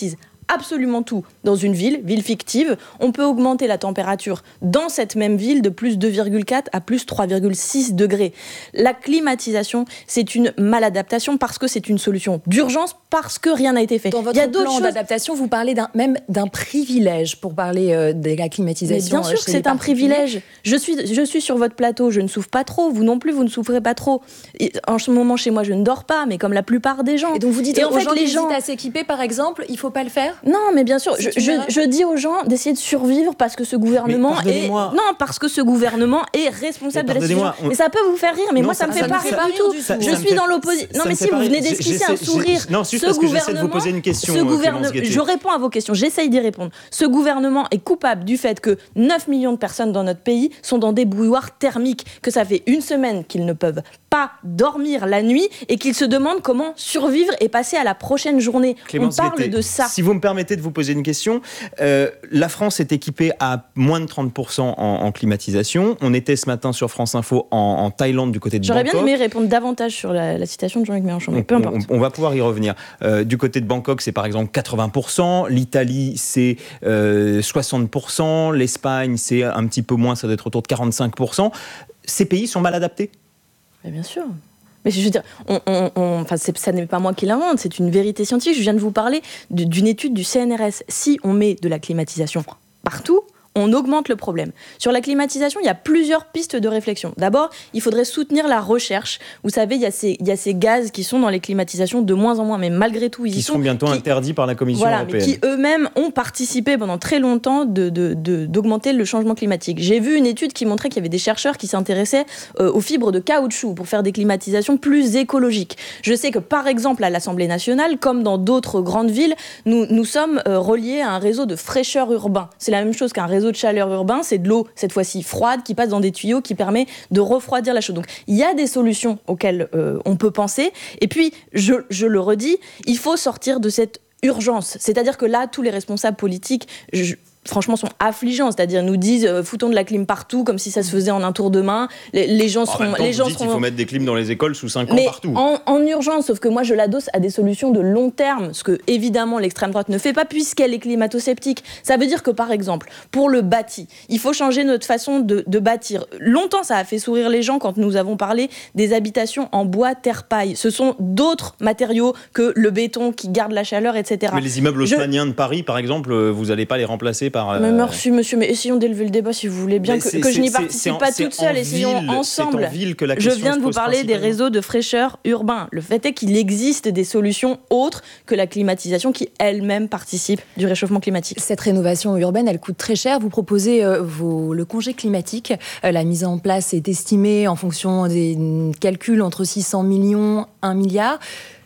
absolument tout dans une ville, ville fictive. On peut augmenter la température dans cette même ville de plus deux virgule quatre à plus trois virgule six degrés. La climatisation, c'est une maladaptation parce que c'est une solution d'urgence, parce que rien n'a été fait. Dans votre Il y a d'autres plan choses... d'adaptation, vous parlez d'un, même d'un privilège pour parler euh, de la climatisation. Mais bien sûr que c'est un privilège. Je suis, je suis sur votre plateau, je ne souffre pas trop. Vous non plus, vous ne souffrez pas trop. Et en ce moment, chez moi, je ne dors pas, mais comme la plupart des gens. Et donc vous dites et aux en fait, gens les qui gens hésitent à s'équiper, par exemple, il ne faut pas le faire ? Non, mais bien sûr, je, je, erreur. je dis aux gens d'essayer de survivre parce que ce gouvernement est non, parce que ce gouvernement est responsable de la situation. on... Mais ça peut vous faire rire, mais non, moi ça, ça me fait ça pas rire du tout. Ça, je ça suis fait... dans l'opposition. Non, mais si vous venez d'esquisser un sourire, non, juste ce parce que gouvernement, j'essaie de vous poser une question. Ce gouvernement, je réponds à vos questions. J'essaye d'y répondre. Ce gouvernement est coupable du fait que neuf millions de personnes dans notre pays sont dans des bouilloires thermiques, que ça fait une semaine qu'ils ne peuvent pas dormir la nuit et qu'ils se demandent comment survivre et passer à la prochaine journée. Clémence On parle Guettet, de ça. Si vous me permettez de vous poser une question, euh, la France est équipée à moins de trente pour cent en, en climatisation. On était ce matin sur France Info en, en Thaïlande du côté de J'aurais Bangkok. bien aimé répondre davantage sur la, la citation de Jean-Luc Mélenchon, mais on, peu importe. On, on va pouvoir y revenir. Euh, du côté de Bangkok, c'est par exemple quatre-vingts pour cent. L'Italie, c'est euh, soixante pour cent. L'Espagne, c'est un petit peu moins, ça doit être autour de quarante-cinq pour cent. Ces pays sont mal adaptés ? Mais bien sûr. Mais je veux dire, on, on, on, enfin, c'est, ça n'est pas moi qui l'invente, c'est une vérité scientifique. Je viens de vous parler de, d'une étude du C N R S. Si on met de la climatisation partout, on augmente le problème. Sur la climatisation, il y a plusieurs pistes de réflexion. D'abord, il faudrait soutenir la recherche. Vous savez, il y a ces, il y a ces gaz qui sont dans les climatisations de moins en moins, mais malgré tout, ils qui y sont. Qui seront bientôt qui, interdits par la Commission voilà, européenne. Mais qui eux-mêmes ont participé pendant très longtemps de, de, de, d'augmenter le changement climatique. J'ai vu une étude qui montrait qu'il y avait des chercheurs qui s'intéressaient euh, aux fibres de caoutchouc pour faire des climatisations plus écologiques. Je sais que, par exemple, à l'Assemblée nationale, comme dans d'autres grandes villes, nous, nous sommes euh, reliés à un réseau de fraîcheur urbain. C'est la même chose qu'un réseau de chaleur urbain. C'est de l'eau, cette fois-ci froide, qui passe dans des tuyaux, qui permet de refroidir la chose. Donc, il y a des solutions auxquelles euh, on peut penser. Et puis, je, je le redis, il faut sortir de cette urgence. C'est-à-dire que là, tous les responsables politiques... Je, franchement, sont affligeants, c'est-à-dire nous disent euh, foutons de la clim partout comme si ça se faisait en un tour de main. Les, les gens seront, en même temps, les vous gens dites seront. Il faut mettre des clims dans les écoles sous cinq ans mais partout. En, en urgence, sauf que moi je l'adosse à des solutions de long terme, ce que évidemment l'extrême droite ne fait pas puisqu'elle est climato-sceptique. Ça veut dire que par exemple, pour le bâti, il faut changer notre façon de, de bâtir. Longtemps, ça a fait sourire les gens quand nous avons parlé des habitations en bois, terre, paille. Ce sont d'autres matériaux que le béton qui garde la chaleur, et cetera. Mais les immeubles haussmanniens je... de Paris, par exemple, vous n'allez pas les remplacer par. Euh... Mais merci, monsieur, mais essayons d'élever le débat si vous voulez bien, que, que je n'y participe pas toute seule, essayons ville, ensemble. En ville que la je viens de vous parler des réseaux de fraîcheur urbains. Le fait est qu'il existe des solutions autres que la climatisation qui elle-même participe du réchauffement climatique. Cette rénovation urbaine, elle coûte très cher. Vous proposez euh, vos, le congé climatique. Euh, la mise en place est estimée en fonction des calculs entre six cents millions, un milliard.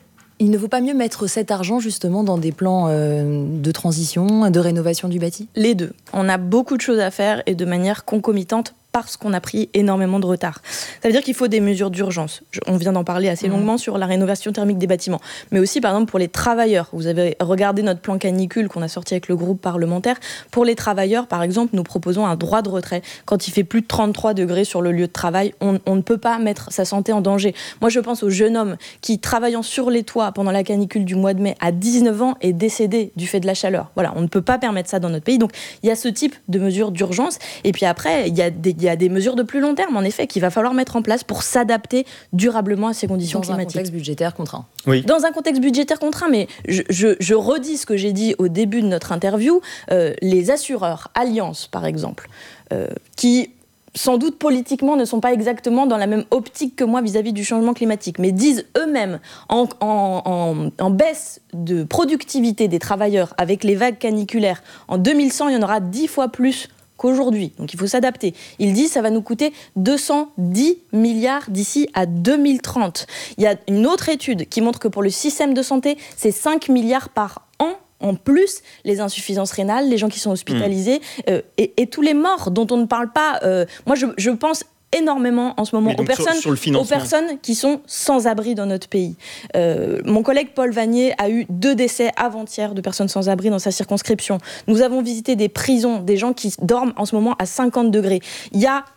Il ne vaut pas mieux mettre cet argent justement dans des plans euh, de transition, de rénovation du bâti ? Les deux. On a beaucoup de choses à faire et de manière concomitante parce qu'on a pris énormément de retard. Ça veut dire qu'il faut des mesures d'urgence. Je, on vient d'en parler assez mmh. longuement sur la rénovation thermique des bâtiments. Mais aussi, par exemple, pour les travailleurs. Vous avez regardé notre plan canicule qu'on a sorti avec le groupe parlementaire. Pour les travailleurs, par exemple, nous proposons un droit de retrait. Quand il fait plus de trente-trois degrés sur le lieu de travail, on, on ne peut pas mettre sa santé en danger. Moi, je pense au jeune homme qui, travaillant sur les toits pendant la canicule du mois de mai, à dix-neuf ans, est décédé du fait de la chaleur. Voilà, on ne peut pas permettre ça dans notre pays. Donc, il y a ce type de mesures d'urgence. Et puis après, il y a des Il y a des mesures de plus long terme, en effet, qu'il va falloir mettre en place pour s'adapter durablement à ces conditions dans climatiques. Dans un contexte budgétaire contraint. Oui. Dans un contexte budgétaire contraint, mais je, je, je redis ce que j'ai dit au début de notre interview. Euh, les assureurs, Allianz par exemple, euh, qui sans doute politiquement ne sont pas exactement dans la même optique que moi vis-à-vis du changement climatique, mais disent eux-mêmes en, en, en, en baisse de productivité des travailleurs avec les vagues caniculaires, en deux mille cent, il y en aura dix fois plus qu'aujourd'hui. Donc il faut s'adapter. Il dit que ça va nous coûter deux cent dix milliards d'ici à deux mille trente. Il y a une autre étude qui montre que pour le système de santé, c'est cinq milliards par an. En plus, les insuffisances rénales, les gens qui sont hospitalisés mmh. euh, et, et tous les morts dont on ne parle pas. Euh, moi, je, je pense énormément en ce moment aux personnes, sur, sur aux personnes qui sont sans abri dans notre pays. Euh, mon collègue Paul Vanier a eu deux décès avant-hier de personnes sans abri dans sa circonscription. Nous avons visité des prisons, des gens qui dorment en ce moment à cinquante degrés. Il y a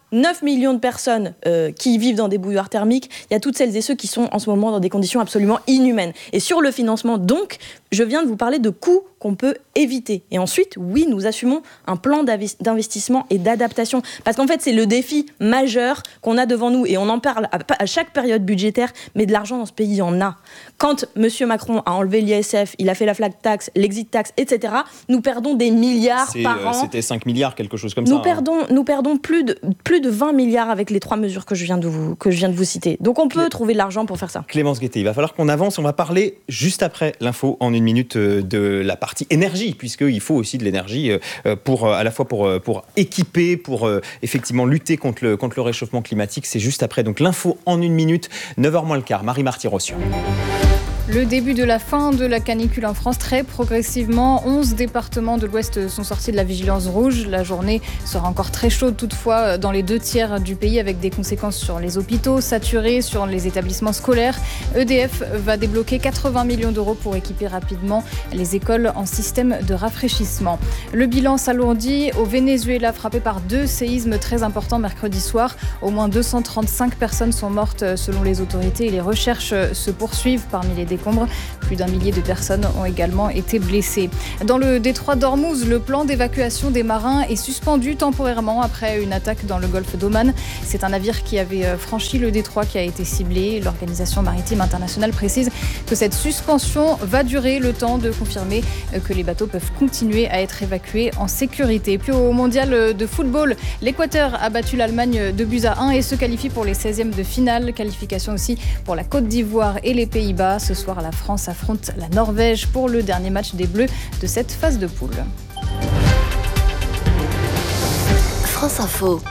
neuf millions de personnes euh, qui vivent dans des bouilloires thermiques, il y a toutes celles et ceux qui sont en ce moment dans des conditions absolument inhumaines. Et sur le financement, donc, je viens de vous parler de coûts qu'on peut éviter. Et ensuite, oui, nous assumons un plan d'investissement et d'adaptation. Parce qu'en fait, c'est le défi majeur qu'on a devant nous. Et on en parle à chaque période budgétaire, mais de l'argent dans ce pays, il y en a. Quand M. Macron a enlevé l'I S F, il a fait la flat tax, l'exit tax, et cetera, nous perdons des milliards C'est, par euh, an. C'était cinq milliards, quelque chose comme nous ça. Perdons, hein. Nous perdons plus de, plus de vingt milliards avec les trois mesures que je viens de vous, que je viens de vous citer. Donc on peut Clé... trouver de l'argent pour faire ça. Clémence Guettet, il va falloir qu'on avance. On va parler juste après l'info en une minute de la partie énergie, puisqu'il faut aussi de l'énergie pour, à la fois pour, pour équiper, pour effectivement lutter contre le, contre le réchauffement climatique. C'est juste après. Donc l'info en une minute, neuf heures moins le quart. Marie-Marty Rossian. Le début de la fin de la canicule en France, très progressivement. onze départements de l'Ouest sont sortis de la vigilance rouge. La journée sera encore très chaude toutefois dans les deux tiers du pays, avec des conséquences sur les hôpitaux saturés, sur les établissements scolaires. E D F va débloquer quatre-vingts millions d'euros pour équiper rapidement les écoles en système de rafraîchissement. Le bilan s'alourdit au Venezuela, frappé par deux séismes très importants mercredi soir. Au moins deux cent trente-cinq personnes sont mortes selon les autorités et les recherches se poursuivent parmi les décombres. Plus d'un millier de personnes ont également été blessées. Dans le détroit d'Ormuz, le plan d'évacuation des marins est suspendu temporairement après une attaque dans le golfe d'Oman. C'est un navire qui avait franchi le détroit qui a été ciblé. L'Organisation maritime internationale précise que cette suspension va durer le temps de confirmer que les bateaux peuvent continuer à être évacués en sécurité. Puis au mondial de football, l'Équateur a battu l'Allemagne deux buts à un et se qualifie pour les seizièmes de finale. Qualification aussi pour la Côte d'Ivoire et les Pays-Bas. Ce soir, la France affronte la Norvège pour le dernier match des Bleus de cette phase de poule. France Info.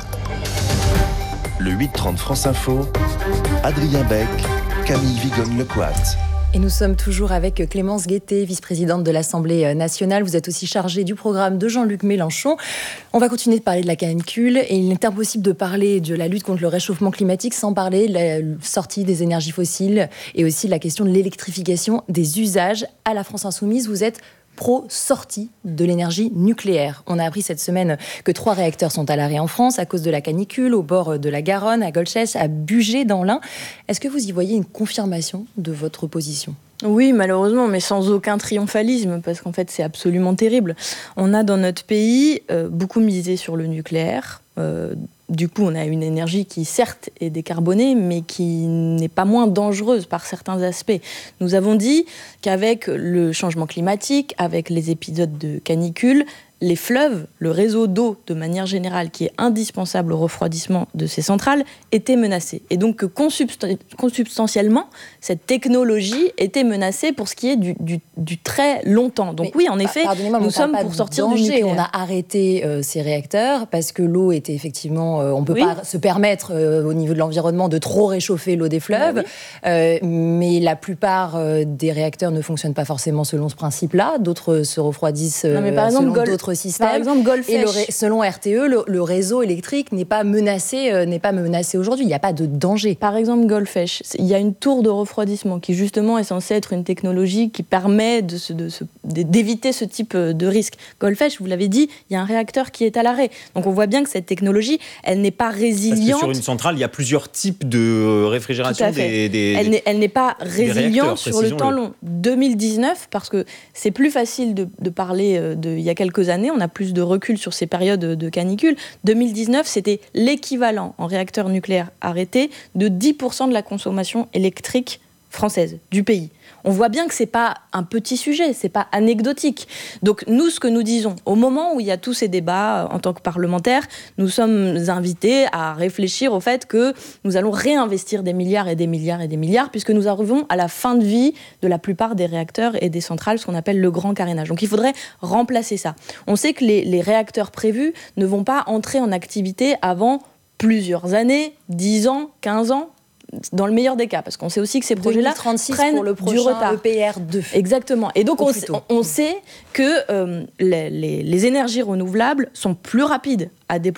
Le huit trente France Info, Adrien Beck, Camille Vigogne-Lecoat. Et nous sommes toujours avec Clémence Guettet, vice-présidente de l'Assemblée nationale. Vous êtes aussi chargée du programme de Jean-Luc Mélenchon. On va continuer de parler de la canicule et il est impossible de parler de la lutte contre le réchauffement climatique sans parler de la sortie des énergies fossiles et aussi de la question de l'électrification des usages. À la France Insoumise, vous êtes pro-sortie de l'énergie nucléaire. On a appris cette semaine que trois réacteurs sont à l'arrêt en France à cause de la canicule, au bord de la Garonne, à Golchès, à Bugey, dans l'Ain. Est-ce que vous y voyez une confirmation de votre position ? Oui, malheureusement, mais sans aucun triomphalisme, parce qu'en fait, c'est absolument terrible. On a dans notre pays euh, beaucoup misé sur le nucléaire. Euh, du coup, on a une énergie qui, certes, est décarbonée, mais qui n'est pas moins dangereuse par certains aspects. Nous avons dit qu'avec le changement climatique, avec les épisodes de canicule, les fleuves, le réseau d'eau de manière générale, qui est indispensable au refroidissement de ces centrales, étaient menacés. Et donc que consubstan- consubstantiellement, cette technologie était menacée pour ce qui est du, du, du très longtemps. Donc mais, oui, en effet, nous sommes pour sortir du nucléaire. On a arrêté euh, ces réacteurs parce que l'eau était effectivement... Euh, on ne peut oui. pas se permettre, euh, au niveau de l'environnement, de trop réchauffer l'eau des fleuves. Oui. Euh, mais la plupart euh, des réacteurs ne fonctionnent pas forcément selon ce principe-là. D'autres se refroidissent euh, non, mais par exemple, selon Gol- d'autres système. Par exemple, Golfech. Et le ré- selon R T E, le, le réseau électrique n'est pas menacé, euh, n'est pas menacé aujourd'hui. Il n'y a pas de danger. Par exemple, Golfech, il y a une tour de refroidissement qui justement est censée être une technologie qui permet de se, de se, d'éviter ce type de risque. Golfech, vous l'avez dit, il y a un réacteur qui est à l'arrêt. Donc on voit bien que cette technologie, elle n'est pas résiliente. Parce que sur une centrale, il y a plusieurs types de réfrigération des, des, elle, n'est, elle n'est pas résiliente sur le temps long. deux mille dix-neuf, parce que c'est plus facile de, de parler de, il y a quelques années. On a plus de recul sur ces périodes de canicule. deux mille dix-neuf, c'était l'équivalent en réacteurs nucléaires arrêtés de dix pour cent de la consommation électrique française du pays. On voit bien que c'est pas un petit sujet, c'est pas anecdotique. Donc nous, ce que nous disons, au moment où il y a tous ces débats en tant que parlementaires, nous sommes invités à réfléchir au fait que nous allons réinvestir des milliards et des milliards et des milliards, puisque nous arrivons à la fin de vie de la plupart des réacteurs et des centrales, ce qu'on appelle le grand carénage. Donc il faudrait remplacer ça. On sait que les, les réacteurs prévus ne vont pas entrer en activité avant plusieurs années, dix ans, quinze ans, dans le meilleur des cas, parce qu'on sait aussi que ces projets-là prennent pour le du retard. E P R deux. Exactement. Et donc on, on sait que euh, les, les, les énergies renouvelables sont plus rapides à déployer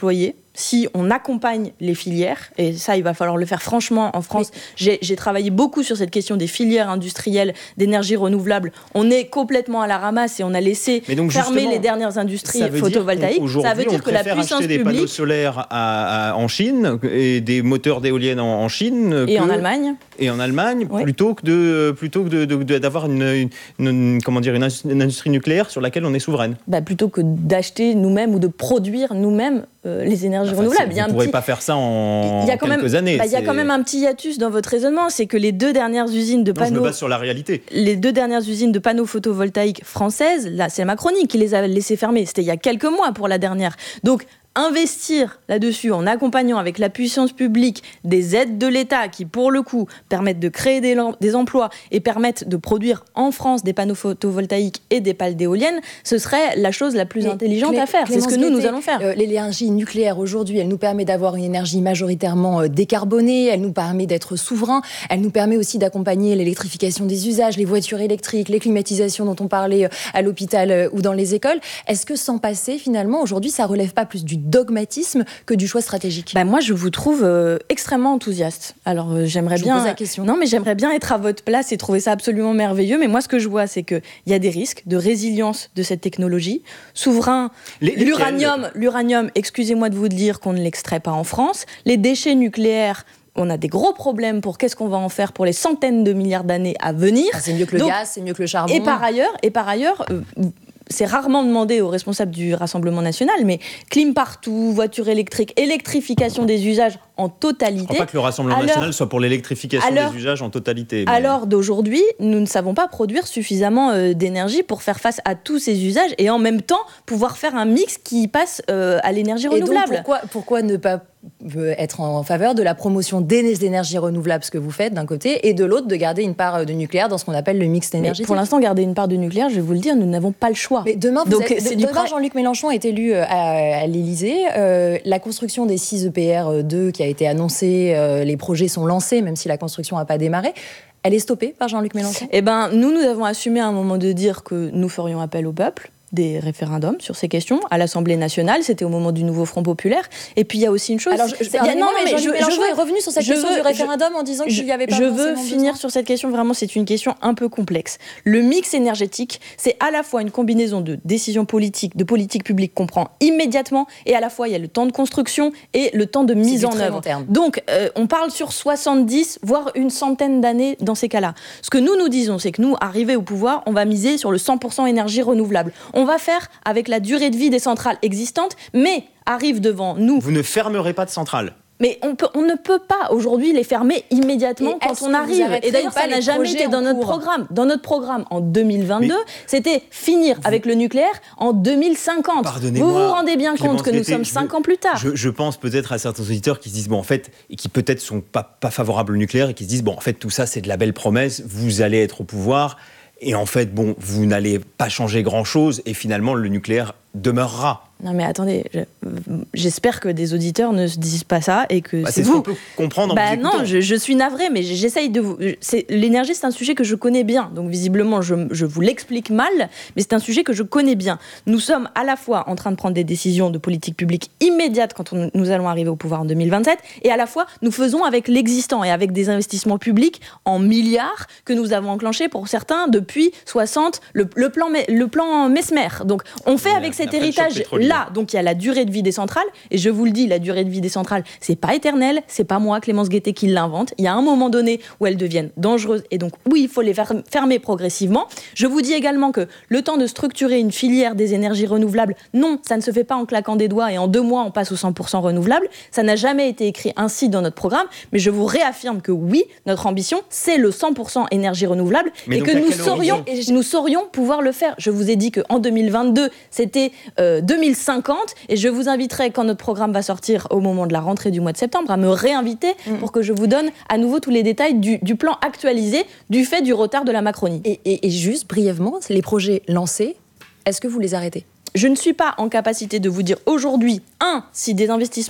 si on accompagne les filières, et ça, il va falloir le faire franchement en France. J'ai, j'ai travaillé beaucoup sur cette question des filières industrielles d'énergie renouvelable. On est complètement à la ramasse et on a laissé fermer les dernières industries photovoltaïques. Ça veut dire que la puissance publique... des panneaux solaires à, à, en Chine et des moteurs d'éoliennes en, en Chine... Et que, en Allemagne. Et en Allemagne, oui. plutôt que, de, plutôt que de, de, de, d'avoir une, une, une, comment dire, une, une industrie nucléaire sur laquelle on est souveraine. Bah, plutôt que d'acheter nous-mêmes ou de produire nous-mêmes euh, les énergies enfin, renouvelables. Vous ne pourrez petit... pas faire ça en quelques même, années. Bah, il y a quand même un petit hiatus dans votre raisonnement, c'est que les deux dernières usines de panneaux... Non, je me base sur la réalité. Les deux dernières usines de panneaux photovoltaïques françaises, là, c'est Macronie qui les a laissées fermer. C'était il y a quelques mois pour la dernière. Donc, investir là-dessus en accompagnant avec la puissance publique des aides de l'État qui, pour le coup, permettent de créer des, des emplois et permettent de produire en France des panneaux photovoltaïques et des pales d'éoliennes, ce serait la chose la plus Mais intelligente Clé- à faire. Clémence C'est ce que nous, Guettet, nous allons faire. Euh, l'énergie nucléaire, aujourd'hui, elle nous permet d'avoir une énergie majoritairement euh, décarbonée, elle nous permet d'être souverain, elle nous permet aussi d'accompagner l'électrification des usages, les voitures électriques, les climatisations dont on parlait euh, à l'hôpital euh, ou dans les écoles. Est-ce que sans passer, finalement, aujourd'hui, ça relève pas plus du dogmatisme que du choix stratégique? Bah moi, je vous trouve euh, extrêmement enthousiaste. Alors, euh, j'aimerais je bien... vous pose la question. Non, mais j'aimerais bien être à votre place et trouver ça absolument merveilleux. Mais moi, ce que je vois, c'est qu'il y a des risques de résilience de cette technologie. Souverain, Les, l'uranium, l'uranium, excusez-moi de vous dire qu'on ne l'extrait pas en France. Les déchets nucléaires... On a des gros problèmes pour qu'est-ce qu'on va en faire pour les centaines de milliards d'années à venir. Ah, c'est mieux que le Donc, gaz, c'est mieux que le charbon. Et par ailleurs, et par ailleurs euh, c'est rarement demandé aux responsables du Rassemblement national, mais clim partout, voitures électriques, électrification des usages en totalité. Je ne crois pas que le Rassemblement alors, national soit pour l'électrification alors, des usages en totalité. Mais... À l'heure d'aujourd'hui, nous ne savons pas produire suffisamment euh, d'énergie pour faire face à tous ces usages et en même temps pouvoir faire un mix qui passe euh, à l'énergie renouvelable. Et donc pourquoi, pourquoi ne pas être en faveur de la promotion des énergies renouvelables, ce que vous faites d'un côté, et de l'autre de garder une part de nucléaire dans ce qu'on appelle le mix énergétique? Pour l'instant, garder une part de nucléaire, je vais vous le dire, nous n'avons pas le choix. Mais demain, vous Donc, êtes, c'est demain pra... Jean-Luc Mélenchon est élu à, à l'Élysée. Euh, la construction des six E P R deux qui a été annoncée, euh, les projets sont lancés, même si la construction n'a pas démarré. Elle est stoppée par Jean-Luc Mélenchon? Eh ben, nous, nous avons assumé à un moment de dire que nous ferions appel au peuple. Des référendums sur ces questions à l'Assemblée nationale, c'était au moment du nouveau Front populaire. Et puis il y a aussi une chose. Alors, je, c'est, y a, non, mais Jean-Luc Mélenchon est revenu sur cette question veux, du référendum je, en disant qu'il n'y avait pas. Je veux finir sur cette question. Vraiment, c'est une question un peu complexe. Le mix énergétique, c'est à la fois une combinaison de décisions politiques, de politiques publiques qu'on prend immédiatement, et à la fois il y a le temps de construction et le temps de mise en œuvre. Donc, euh, on parle sur soixante-dix, voire une centaine d'années dans ces cas-là. Ce que nous nous disons, c'est que nous, arrivés au pouvoir, on va miser sur le cent pour cent énergie renouvelable. On va faire avec la durée de vie des centrales existantes, mais arrive devant nous... Vous ne fermerez pas de centrales? Mais on, peut, on ne peut pas aujourd'hui les fermer immédiatement et quand on arrive. Et d'ailleurs, ça n'a jamais été dans notre programme. Dans notre programme en deux mille vingt-deux, mais c'était finir vous... avec le nucléaire en deux mille cinquante. Pardonnez-moi, vous vous rendez bien Clémence compte que nous Guettet, sommes cinq ans plus tard. Je, je pense peut-être à certains auditeurs qui se disent, bon, en fait, et qui peut-être sont pas, pas favorables au nucléaire et qui se disent, bon, en fait, tout ça, c'est de la belle promesse, vous allez être au pouvoir. Et en fait, bon, vous n'allez pas changer grand-chose et finalement, le nucléaire demeurera. Non mais attendez, je, j'espère que des auditeurs ne se disent pas ça et que bah, c'est, c'est vous. Ce qu'on peut comprendre en bah vous non, je, je suis navrée, mais j'essaye de vous... C'est, l'énergie, c'est un sujet que je connais bien. Donc visiblement, je, je vous l'explique mal, mais c'est un sujet que je connais bien. Nous sommes à la fois en train de prendre des décisions de politique publique immédiates quand on, nous allons arriver au pouvoir en deux mille vingt-sept, et à la fois, nous faisons avec l'existant et avec des investissements publics en milliards que nous avons enclenchés pour certains depuis soixante, le, le, plan, le plan Mesmer. Donc on fait avec cet héritage là. Donc il y a la durée de vie des centrales, et je vous le dis, la durée de vie des centrales, c'est pas éternel, c'est pas moi, Clémence Guettet, qui l'invente. Il y a un moment donné où elles deviennent dangereuses, et donc oui, il faut les fermer progressivement. Je vous dis également que le temps de structurer une filière des énergies renouvelables, non, ça ne se fait pas en claquant des doigts et en deux mois on passe au cent pour cent renouvelable. Ça n'a jamais été écrit ainsi dans notre programme, mais je vous réaffirme que oui, notre ambition, c'est le cent pour cent énergie renouvelable, mais et que nous saurions, et nous saurions pouvoir le faire. Je vous ai dit qu'en deux mille vingt-deux, c'était euh, deux mille cinquante, et je vous inviterai, quand notre programme va sortir au moment de la rentrée du mois de septembre, à me réinviter mmh. pour que je vous donne à nouveau tous les détails du, du plan actualisé du fait du retard de la Macronie. Et, et, et juste brièvement, les projets lancés, est-ce que vous les arrêtez ? Je ne suis pas en capacité de vous dire aujourd'hui, un, si des investissements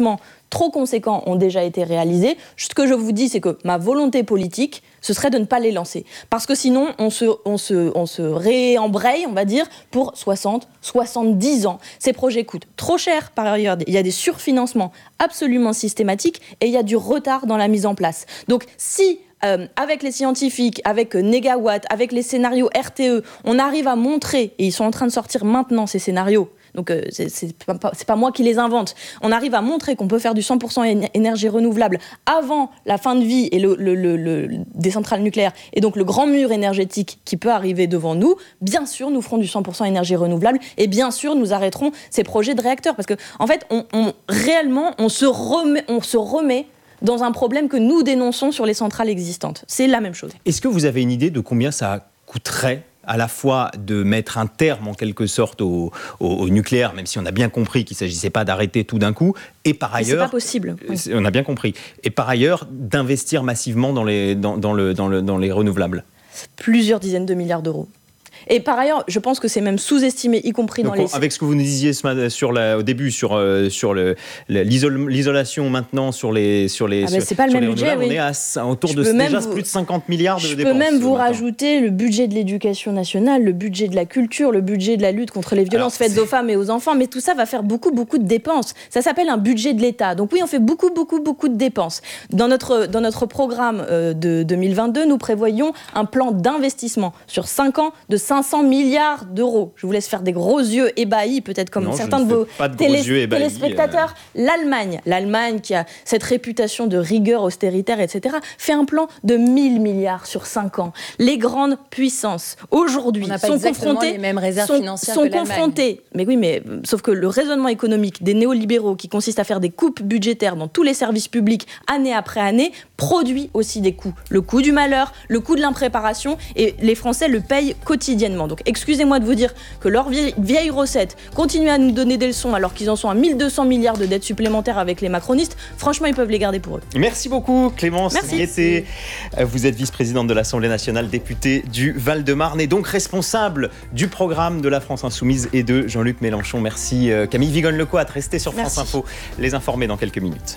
trop conséquents ont déjà été réalisés. Ce que je vous dis, c'est que ma volonté politique, ce serait de ne pas les lancer. Parce que sinon, on se, on se, on se réembraye, on va dire, pour soixante, soixante-dix ans. Ces projets coûtent trop cher, par ailleurs. Il y a des surfinancements absolument systématiques et il y a du retard dans la mise en place. Donc, si... Euh, avec les scientifiques, avec euh, Negawatt, avec les scénarios R T E, on arrive à montrer, et ils sont en train de sortir maintenant ces scénarios, donc euh, c'est, c'est, pas, c'est pas moi qui les invente, on arrive à montrer qu'on peut faire du cent pour cent énergie renouvelable avant la fin de vie et le, le, le, le, des centrales nucléaires, et donc le grand mur énergétique qui peut arriver devant nous, bien sûr nous ferons du cent pour cent énergie renouvelable, et bien sûr nous arrêterons ces projets de réacteurs, parce que en fait, on, on, réellement, on se remet, on se remet dans un problème que nous dénonçons sur les centrales existantes. C'est la même chose. Est-ce que vous avez une idée de combien ça coûterait à la fois de mettre un terme en quelque sorte au, au, au nucléaire, même si on a bien compris qu'il ne s'agissait pas d'arrêter tout d'un coup, et par ailleurs... C'est pas possible. On a bien compris. Et par ailleurs, d'investir massivement dans les, dans, dans le, dans le, dans les renouvelables. Plusieurs dizaines de milliards d'euros. Et par ailleurs, je pense que c'est même sous-estimé, y compris Donc, dans les... Avec ce que vous nous disiez sur la, au début sur, euh, sur le, l'isol, l'isolation maintenant sur les sur les, ah ben, c'est pas le même budget, oui. On est à, autour je de déjà vous, plus de cinquante milliards de je dépenses. Je peux même vous maintenant. rajouter le budget de l'éducation nationale, le budget de la culture, le budget de la lutte contre les violences Alors, faites c'est... aux femmes et aux enfants, mais tout ça va faire beaucoup, beaucoup de dépenses. Ça s'appelle un budget de l'État. Donc oui, on fait beaucoup, beaucoup, beaucoup de dépenses. Dans notre, dans notre programme euh, de deux mille vingt-deux, nous prévoyons un plan d'investissement sur cinq ans de cinq cents milliards d'euros. Je vous laisse faire des gros yeux ébahis, peut-être comme non, certains de vos de télé- ébahis, téléspectateurs. Euh... L'Allemagne, l'Allemagne qui a cette réputation de rigueur austéritaire, et cetera, fait un plan de mille milliards sur cinq ans. Les grandes puissances, aujourd'hui, sont confrontées... les mêmes réserves sont, financières sont que l'Allemagne. confrontées. Mais oui, mais sauf que le raisonnement économique des néolibéraux, qui consiste à faire des coupes budgétaires dans tous les services publics, année après année, produit aussi des coûts. Le coût du malheur, le coût de l'impréparation, et les Français le payent quotidiennement. Donc, excusez-moi de vous dire que leurs vieilles, vieilles recettes continuent à nous donner des leçons alors qu'ils en sont à mille deux cents milliards de dettes supplémentaires avec les macronistes. Franchement, ils peuvent les garder pour eux. Merci beaucoup, Clémence Merci. Guettet. Vous êtes vice-présidente de l'Assemblée nationale, députée du Val-de-Marne et donc responsable du programme de la France Insoumise et de Jean-Luc Mélenchon. Merci Camille Vigonne-Lecoat. Restez sur France Merci. Info, les informer dans quelques minutes.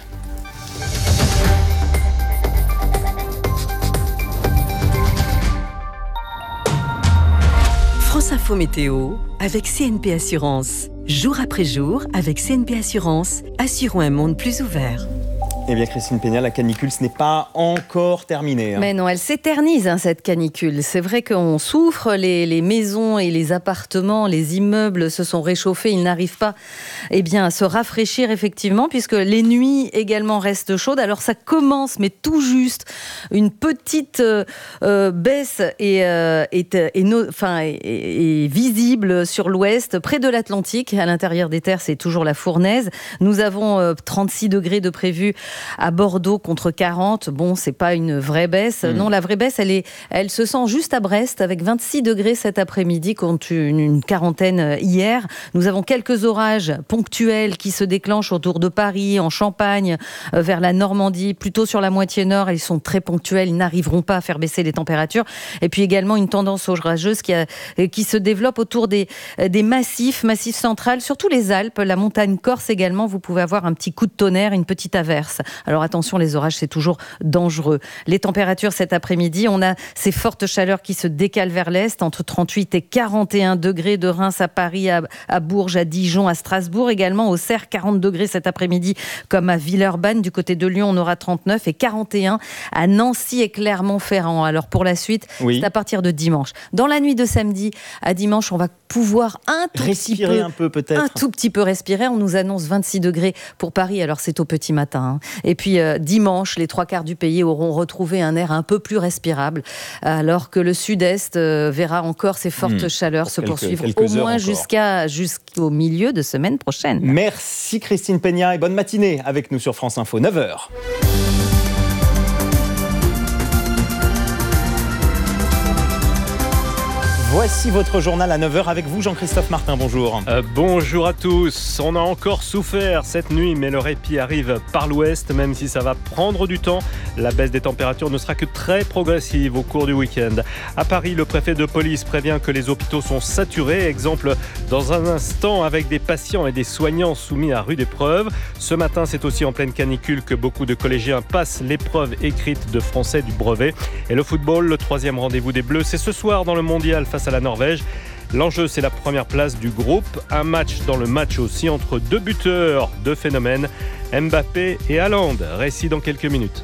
France Info Météo avec C N P Assurance. Jour après jour, avec C N P Assurance, assurons un monde plus ouvert. Eh bien, Christine Peña, la canicule, ce n'est pas encore terminé. Hein. Mais non, elle s'éternise, hein, cette canicule. C'est vrai qu'on souffre, les, les maisons et les appartements, les immeubles se sont réchauffés. Ils n'arrivent pas eh bien, à se rafraîchir, effectivement, puisque les nuits également restent chaudes. Alors, ça commence, mais tout juste. Une petite euh, euh, baisse est, euh, est, est, no, enfin, est, est visible sur l'ouest, près de l'Atlantique. À l'intérieur des terres, c'est toujours la fournaise. Nous avons euh, trente-six degrés de prévu à Bordeaux contre quarante. Bon, c'est pas une vraie baisse. Mmh. Non, la vraie baisse, elle, est, elle se sent juste à Brest avec vingt-six degrés cet après-midi contre une, une quarantaine hier. Nous avons quelques orages ponctuels qui se déclenchent autour de Paris, en Champagne, euh, vers la Normandie, plutôt sur la moitié nord. Ils sont très ponctuels, ils n'arriveront pas à faire baisser les températures. Et puis également une tendance orageuse qui, a, qui se développe autour des, des massifs, massifs centrales, surtout les Alpes, la montagne corse également. Vous pouvez avoir un petit coup de tonnerre, une petite averse. Alors attention, les orages, c'est toujours dangereux. Les températures cet après-midi, on a ces fortes chaleurs qui se décalent vers l'est, entre trente-huit et quarante et un degrés de Reims à Paris, à, à Bourges, à Dijon, à Strasbourg, également au Cerf, quarante degrés cet après-midi, comme à Villeurbanne. Du côté de Lyon, on aura trente-neuf et quarante et un à Nancy et Clermont-Ferrand. Alors pour la suite, oui. c'est à partir de dimanche. Dans la nuit de samedi à dimanche, on va pouvoir un tout respirer petit peu, un peu peut-être. Un tout petit peu respirer. On nous annonce vingt-six degrés pour Paris. Alors c'est au petit matin. Hein. Et puis euh, dimanche, les trois quarts du pays auront retrouvé un air un peu plus respirable, alors que le sud-est euh, verra encore ces fortes mmh. chaleurs se quelques, poursuivre quelques au moins jusqu'à, jusqu'au milieu de semaine prochaine. Merci Christine Peña et bonne matinée avec nous sur France Info, neuf heures. Voici votre journal à neuf heures avec vous, Jean-Christophe Martin, bonjour. Euh, bonjour à tous. On a encore souffert cette nuit, mais le répit arrive par l'ouest, même si ça va prendre du temps. La baisse des températures ne sera que très progressive au cours du week-end. À Paris, le préfet de police prévient que les hôpitaux sont saturés. Exemple dans un instant avec des patients et des soignants soumis à rude épreuve. Ce matin, c'est aussi en pleine canicule que beaucoup de collégiens passent l'épreuve écrite de français du brevet. Et le football, le troisième rendez-vous des Bleus, c'est ce soir dans le mondial face à la Norvège. L'enjeu, c'est la première place du groupe. Un match dans le match aussi entre deux buteurs, deux phénomènes, Mbappé et Haaland. Récit dans quelques minutes.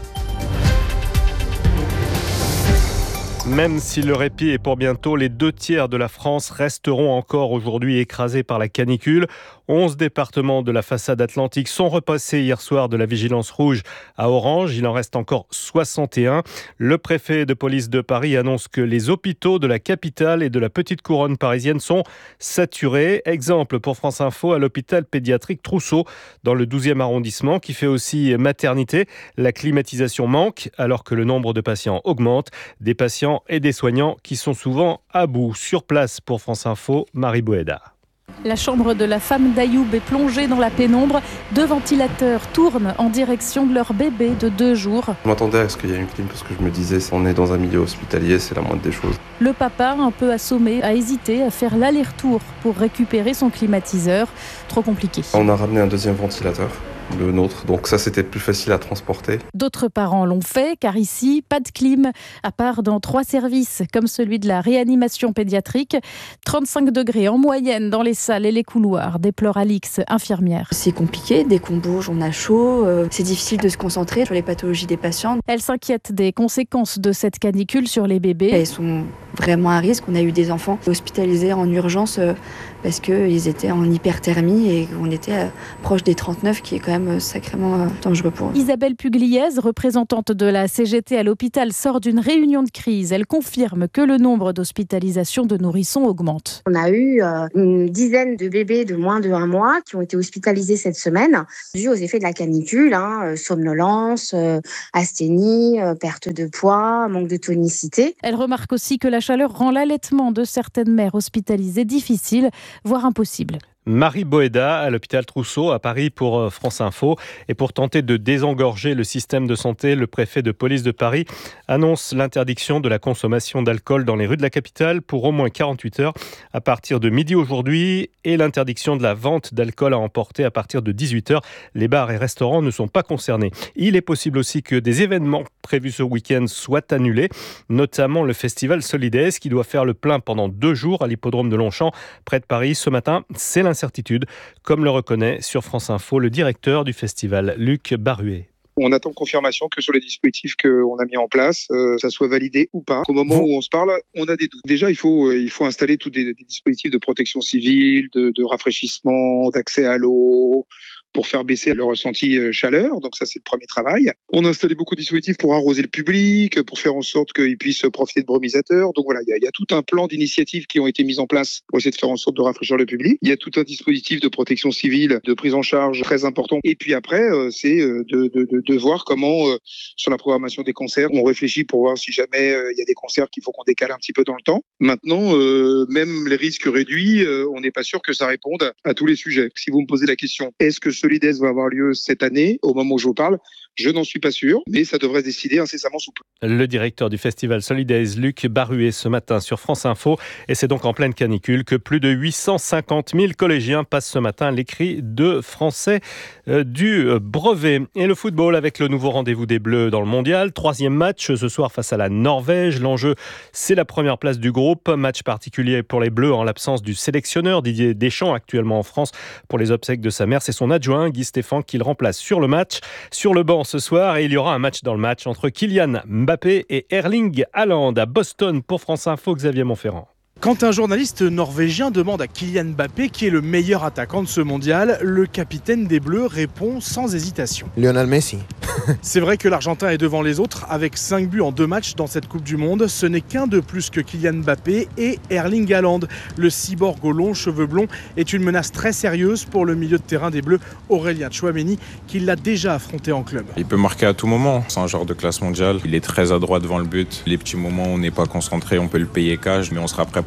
Même si le répit est pour bientôt, les deux tiers de la France resteront encore aujourd'hui écrasés par la canicule. onze départements de la façade atlantique sont repassés hier soir de la vigilance rouge à orange. Il en reste encore soixante et un. Le préfet de police de Paris annonce que les hôpitaux de la capitale et de la petite couronne parisienne sont saturés. Exemple pour France Info à l'hôpital pédiatrique Trousseau dans le douzième arrondissement qui fait aussi maternité. La climatisation manque alors que le nombre de patients augmente. Des patients et des soignants qui sont souvent à bout. Sur place pour France Info, Marie Boeda. La chambre de la femme d'Ayoub est plongée dans la pénombre. Deux ventilateurs tournent en direction de leur bébé de deux jours. Je m'attendais à ce qu'il y ait une clim parce que je me disais, on est dans un milieu hospitalier, c'est la moindre des choses. Le papa, un peu assommé, a hésité à faire l'aller-retour pour récupérer son climatiseur. Trop compliqué. On a ramené un deuxième ventilateur. Le nôtre, donc ça c'était plus facile à transporter. D'autres parents l'ont fait car ici, pas de clim, à part dans trois services comme celui de la réanimation pédiatrique. trente-cinq degrés en moyenne dans les salles et les couloirs, déplore Alix, infirmière. C'est compliqué, dès qu'on bouge, on a chaud, euh, c'est difficile de se concentrer sur les pathologies des patients. Elle s'inquiète des conséquences de cette canicule sur les bébés. Elles sont vraiment à risque. On a eu des enfants hospitalisés en urgence euh, parce qu'ils étaient en hyperthermie et qu'on était euh, proche des trente-neuf, qui est quand même sacrément dangereux pour eux. Isabelle Pugliese, représentante de la C G T à l'hôpital, sort d'une réunion de crise. Elle confirme que le nombre d'hospitalisations de nourrissons augmente. On a eu euh, une dizaine de bébés de moins de un mois qui ont été hospitalisés cette semaine, dû aux effets de la canicule, hein, somnolence, euh, asthénie, euh, perte de poids, manque de tonicité. Elle remarque aussi que la chaleur rend l'allaitement de certaines mères hospitalisées difficile, voire impossible. Marie Boeda à l'hôpital Trousseau à Paris pour France Info. Et pour tenter de désengorger le système de santé, le préfet de police de Paris annonce l'interdiction de la consommation d'alcool dans les rues de la capitale pour au moins quarante-huit heures à partir de midi aujourd'hui et l'interdiction de la vente d'alcool à emporter à partir de dix-huit heures. Les bars et restaurants ne sont pas concernés. Il est possible aussi que des événements prévus ce week-end soient annulés, notamment le festival Solidaise qui doit faire le plein pendant deux jours à l'hippodrome de Longchamp près de Paris. Ce matin, c'est l'incertitude, comme le reconnaît sur France Info le directeur du festival, Luc Baruet. On attend confirmation que sur les dispositifs qu'on a mis en place, euh, ça soit validé ou pas. Au moment où on se parle, on a des doutes. Déjà, il faut, euh, il faut installer tous des, des dispositifs de protection civile, de, de rafraîchissement, d'accès à l'eau, pour faire baisser le ressenti chaleur. Donc ça, c'est le premier travail. On a installé beaucoup de dispositifs pour arroser le public, pour faire en sorte qu'ils puissent profiter de brumisateurs. Donc voilà, il y a, il y a tout un plan d'initiatives qui ont été mises en place pour essayer de faire en sorte de rafraîchir le public. Il y a tout un dispositif de protection civile, de prise en charge très important. Et puis après, euh, c'est de, de, de, de voir comment, euh, sur la programmation des concerts, on réfléchit pour voir si jamais euh, il y a des concerts qu'il faut qu'on décale un petit peu dans le temps. Maintenant, euh, même les risques réduits, euh, on n'est pas sûr que ça réponde à, à tous les sujets. Si vous me posez la question, est-ce que Solidaise va avoir lieu cette année, au moment où je vous parle, je n'en suis pas sûr, mais ça devrait se décider incessamment sous peu. Le directeur du festival Solidaise, Luc Baruet, ce matin sur France Info. Et c'est donc en pleine canicule que plus de huit cent cinquante mille collégiens passent ce matin l'écrit de français euh, du brevet. Et le football avec le nouveau rendez-vous des Bleus dans le mondial. Troisième match ce soir face à la Norvège. L'enjeu, c'est la première place du groupe. Match particulier pour les Bleus en l'absence du sélectionneur Didier Deschamps, actuellement en France pour les obsèques de sa mère. C'est son adjoint Guy Stéphane qui le remplace sur le match. Sur le banc ce soir, et il y aura un match dans le match entre Kylian Mbappé et Erling Haaland à Boston pour France Info, Xavier Montferrand. Quand un journaliste norvégien demande à Kylian Mbappé qui est le meilleur attaquant de ce mondial, le capitaine des Bleus répond sans hésitation. Lionel Messi. C'est vrai que l'Argentin est devant les autres avec cinq buts en deux matchs dans cette Coupe du Monde. Ce n'est qu'un de plus que Kylian Mbappé et Erling Haaland. Le cyborg aux longs cheveux blonds est une menace très sérieuse pour le milieu de terrain des Bleus, Aurélien Tchouaméni, qui l'a déjà affronté en club. Il peut marquer à tout moment. C'est un joueur de classe mondiale. Il est très adroit devant le but. Les petits moments où on n'est pas concentré, on peut le payer cash, mais on sera prêt pour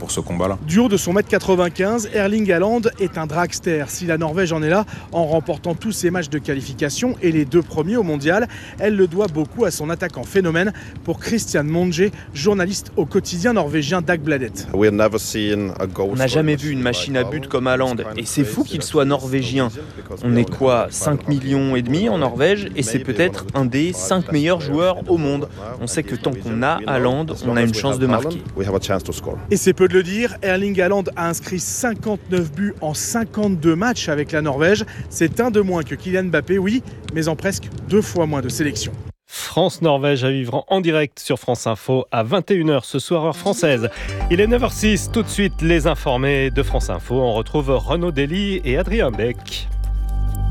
pour ce combat-là. Du haut de son mètre quatre-vingt-quinze, Erling Haaland est un dragster. Si la Norvège en est là, en remportant tous ses matchs de qualification et les deux premiers au mondial, elle le doit beaucoup à son attaquant phénomène. Pour Christian Monge, journaliste au quotidien norvégien Dagbladet. On n'a jamais vu une machine à but comme Haaland et c'est fou qu'il soit norvégien. On est quoi, cinq millions et demi en Norvège et c'est peut-être un des cinq meilleurs joueurs au monde. On sait que tant qu'on a Haaland, on a une chance de marquer. Et c'est peu de le dire, Erling Haaland a inscrit cinquante-neuf buts en cinquante-deux matchs avec la Norvège. C'est un de moins que Kylian Mbappé, oui, mais en presque deux fois moins de sélections. France-Norvège à vivre en direct sur France Info à vingt et une heures ce soir heure française. Il est neuf heures zéro six, tout de suite les informés de France Info. On retrouve Renaud Dely et Adrien Beck.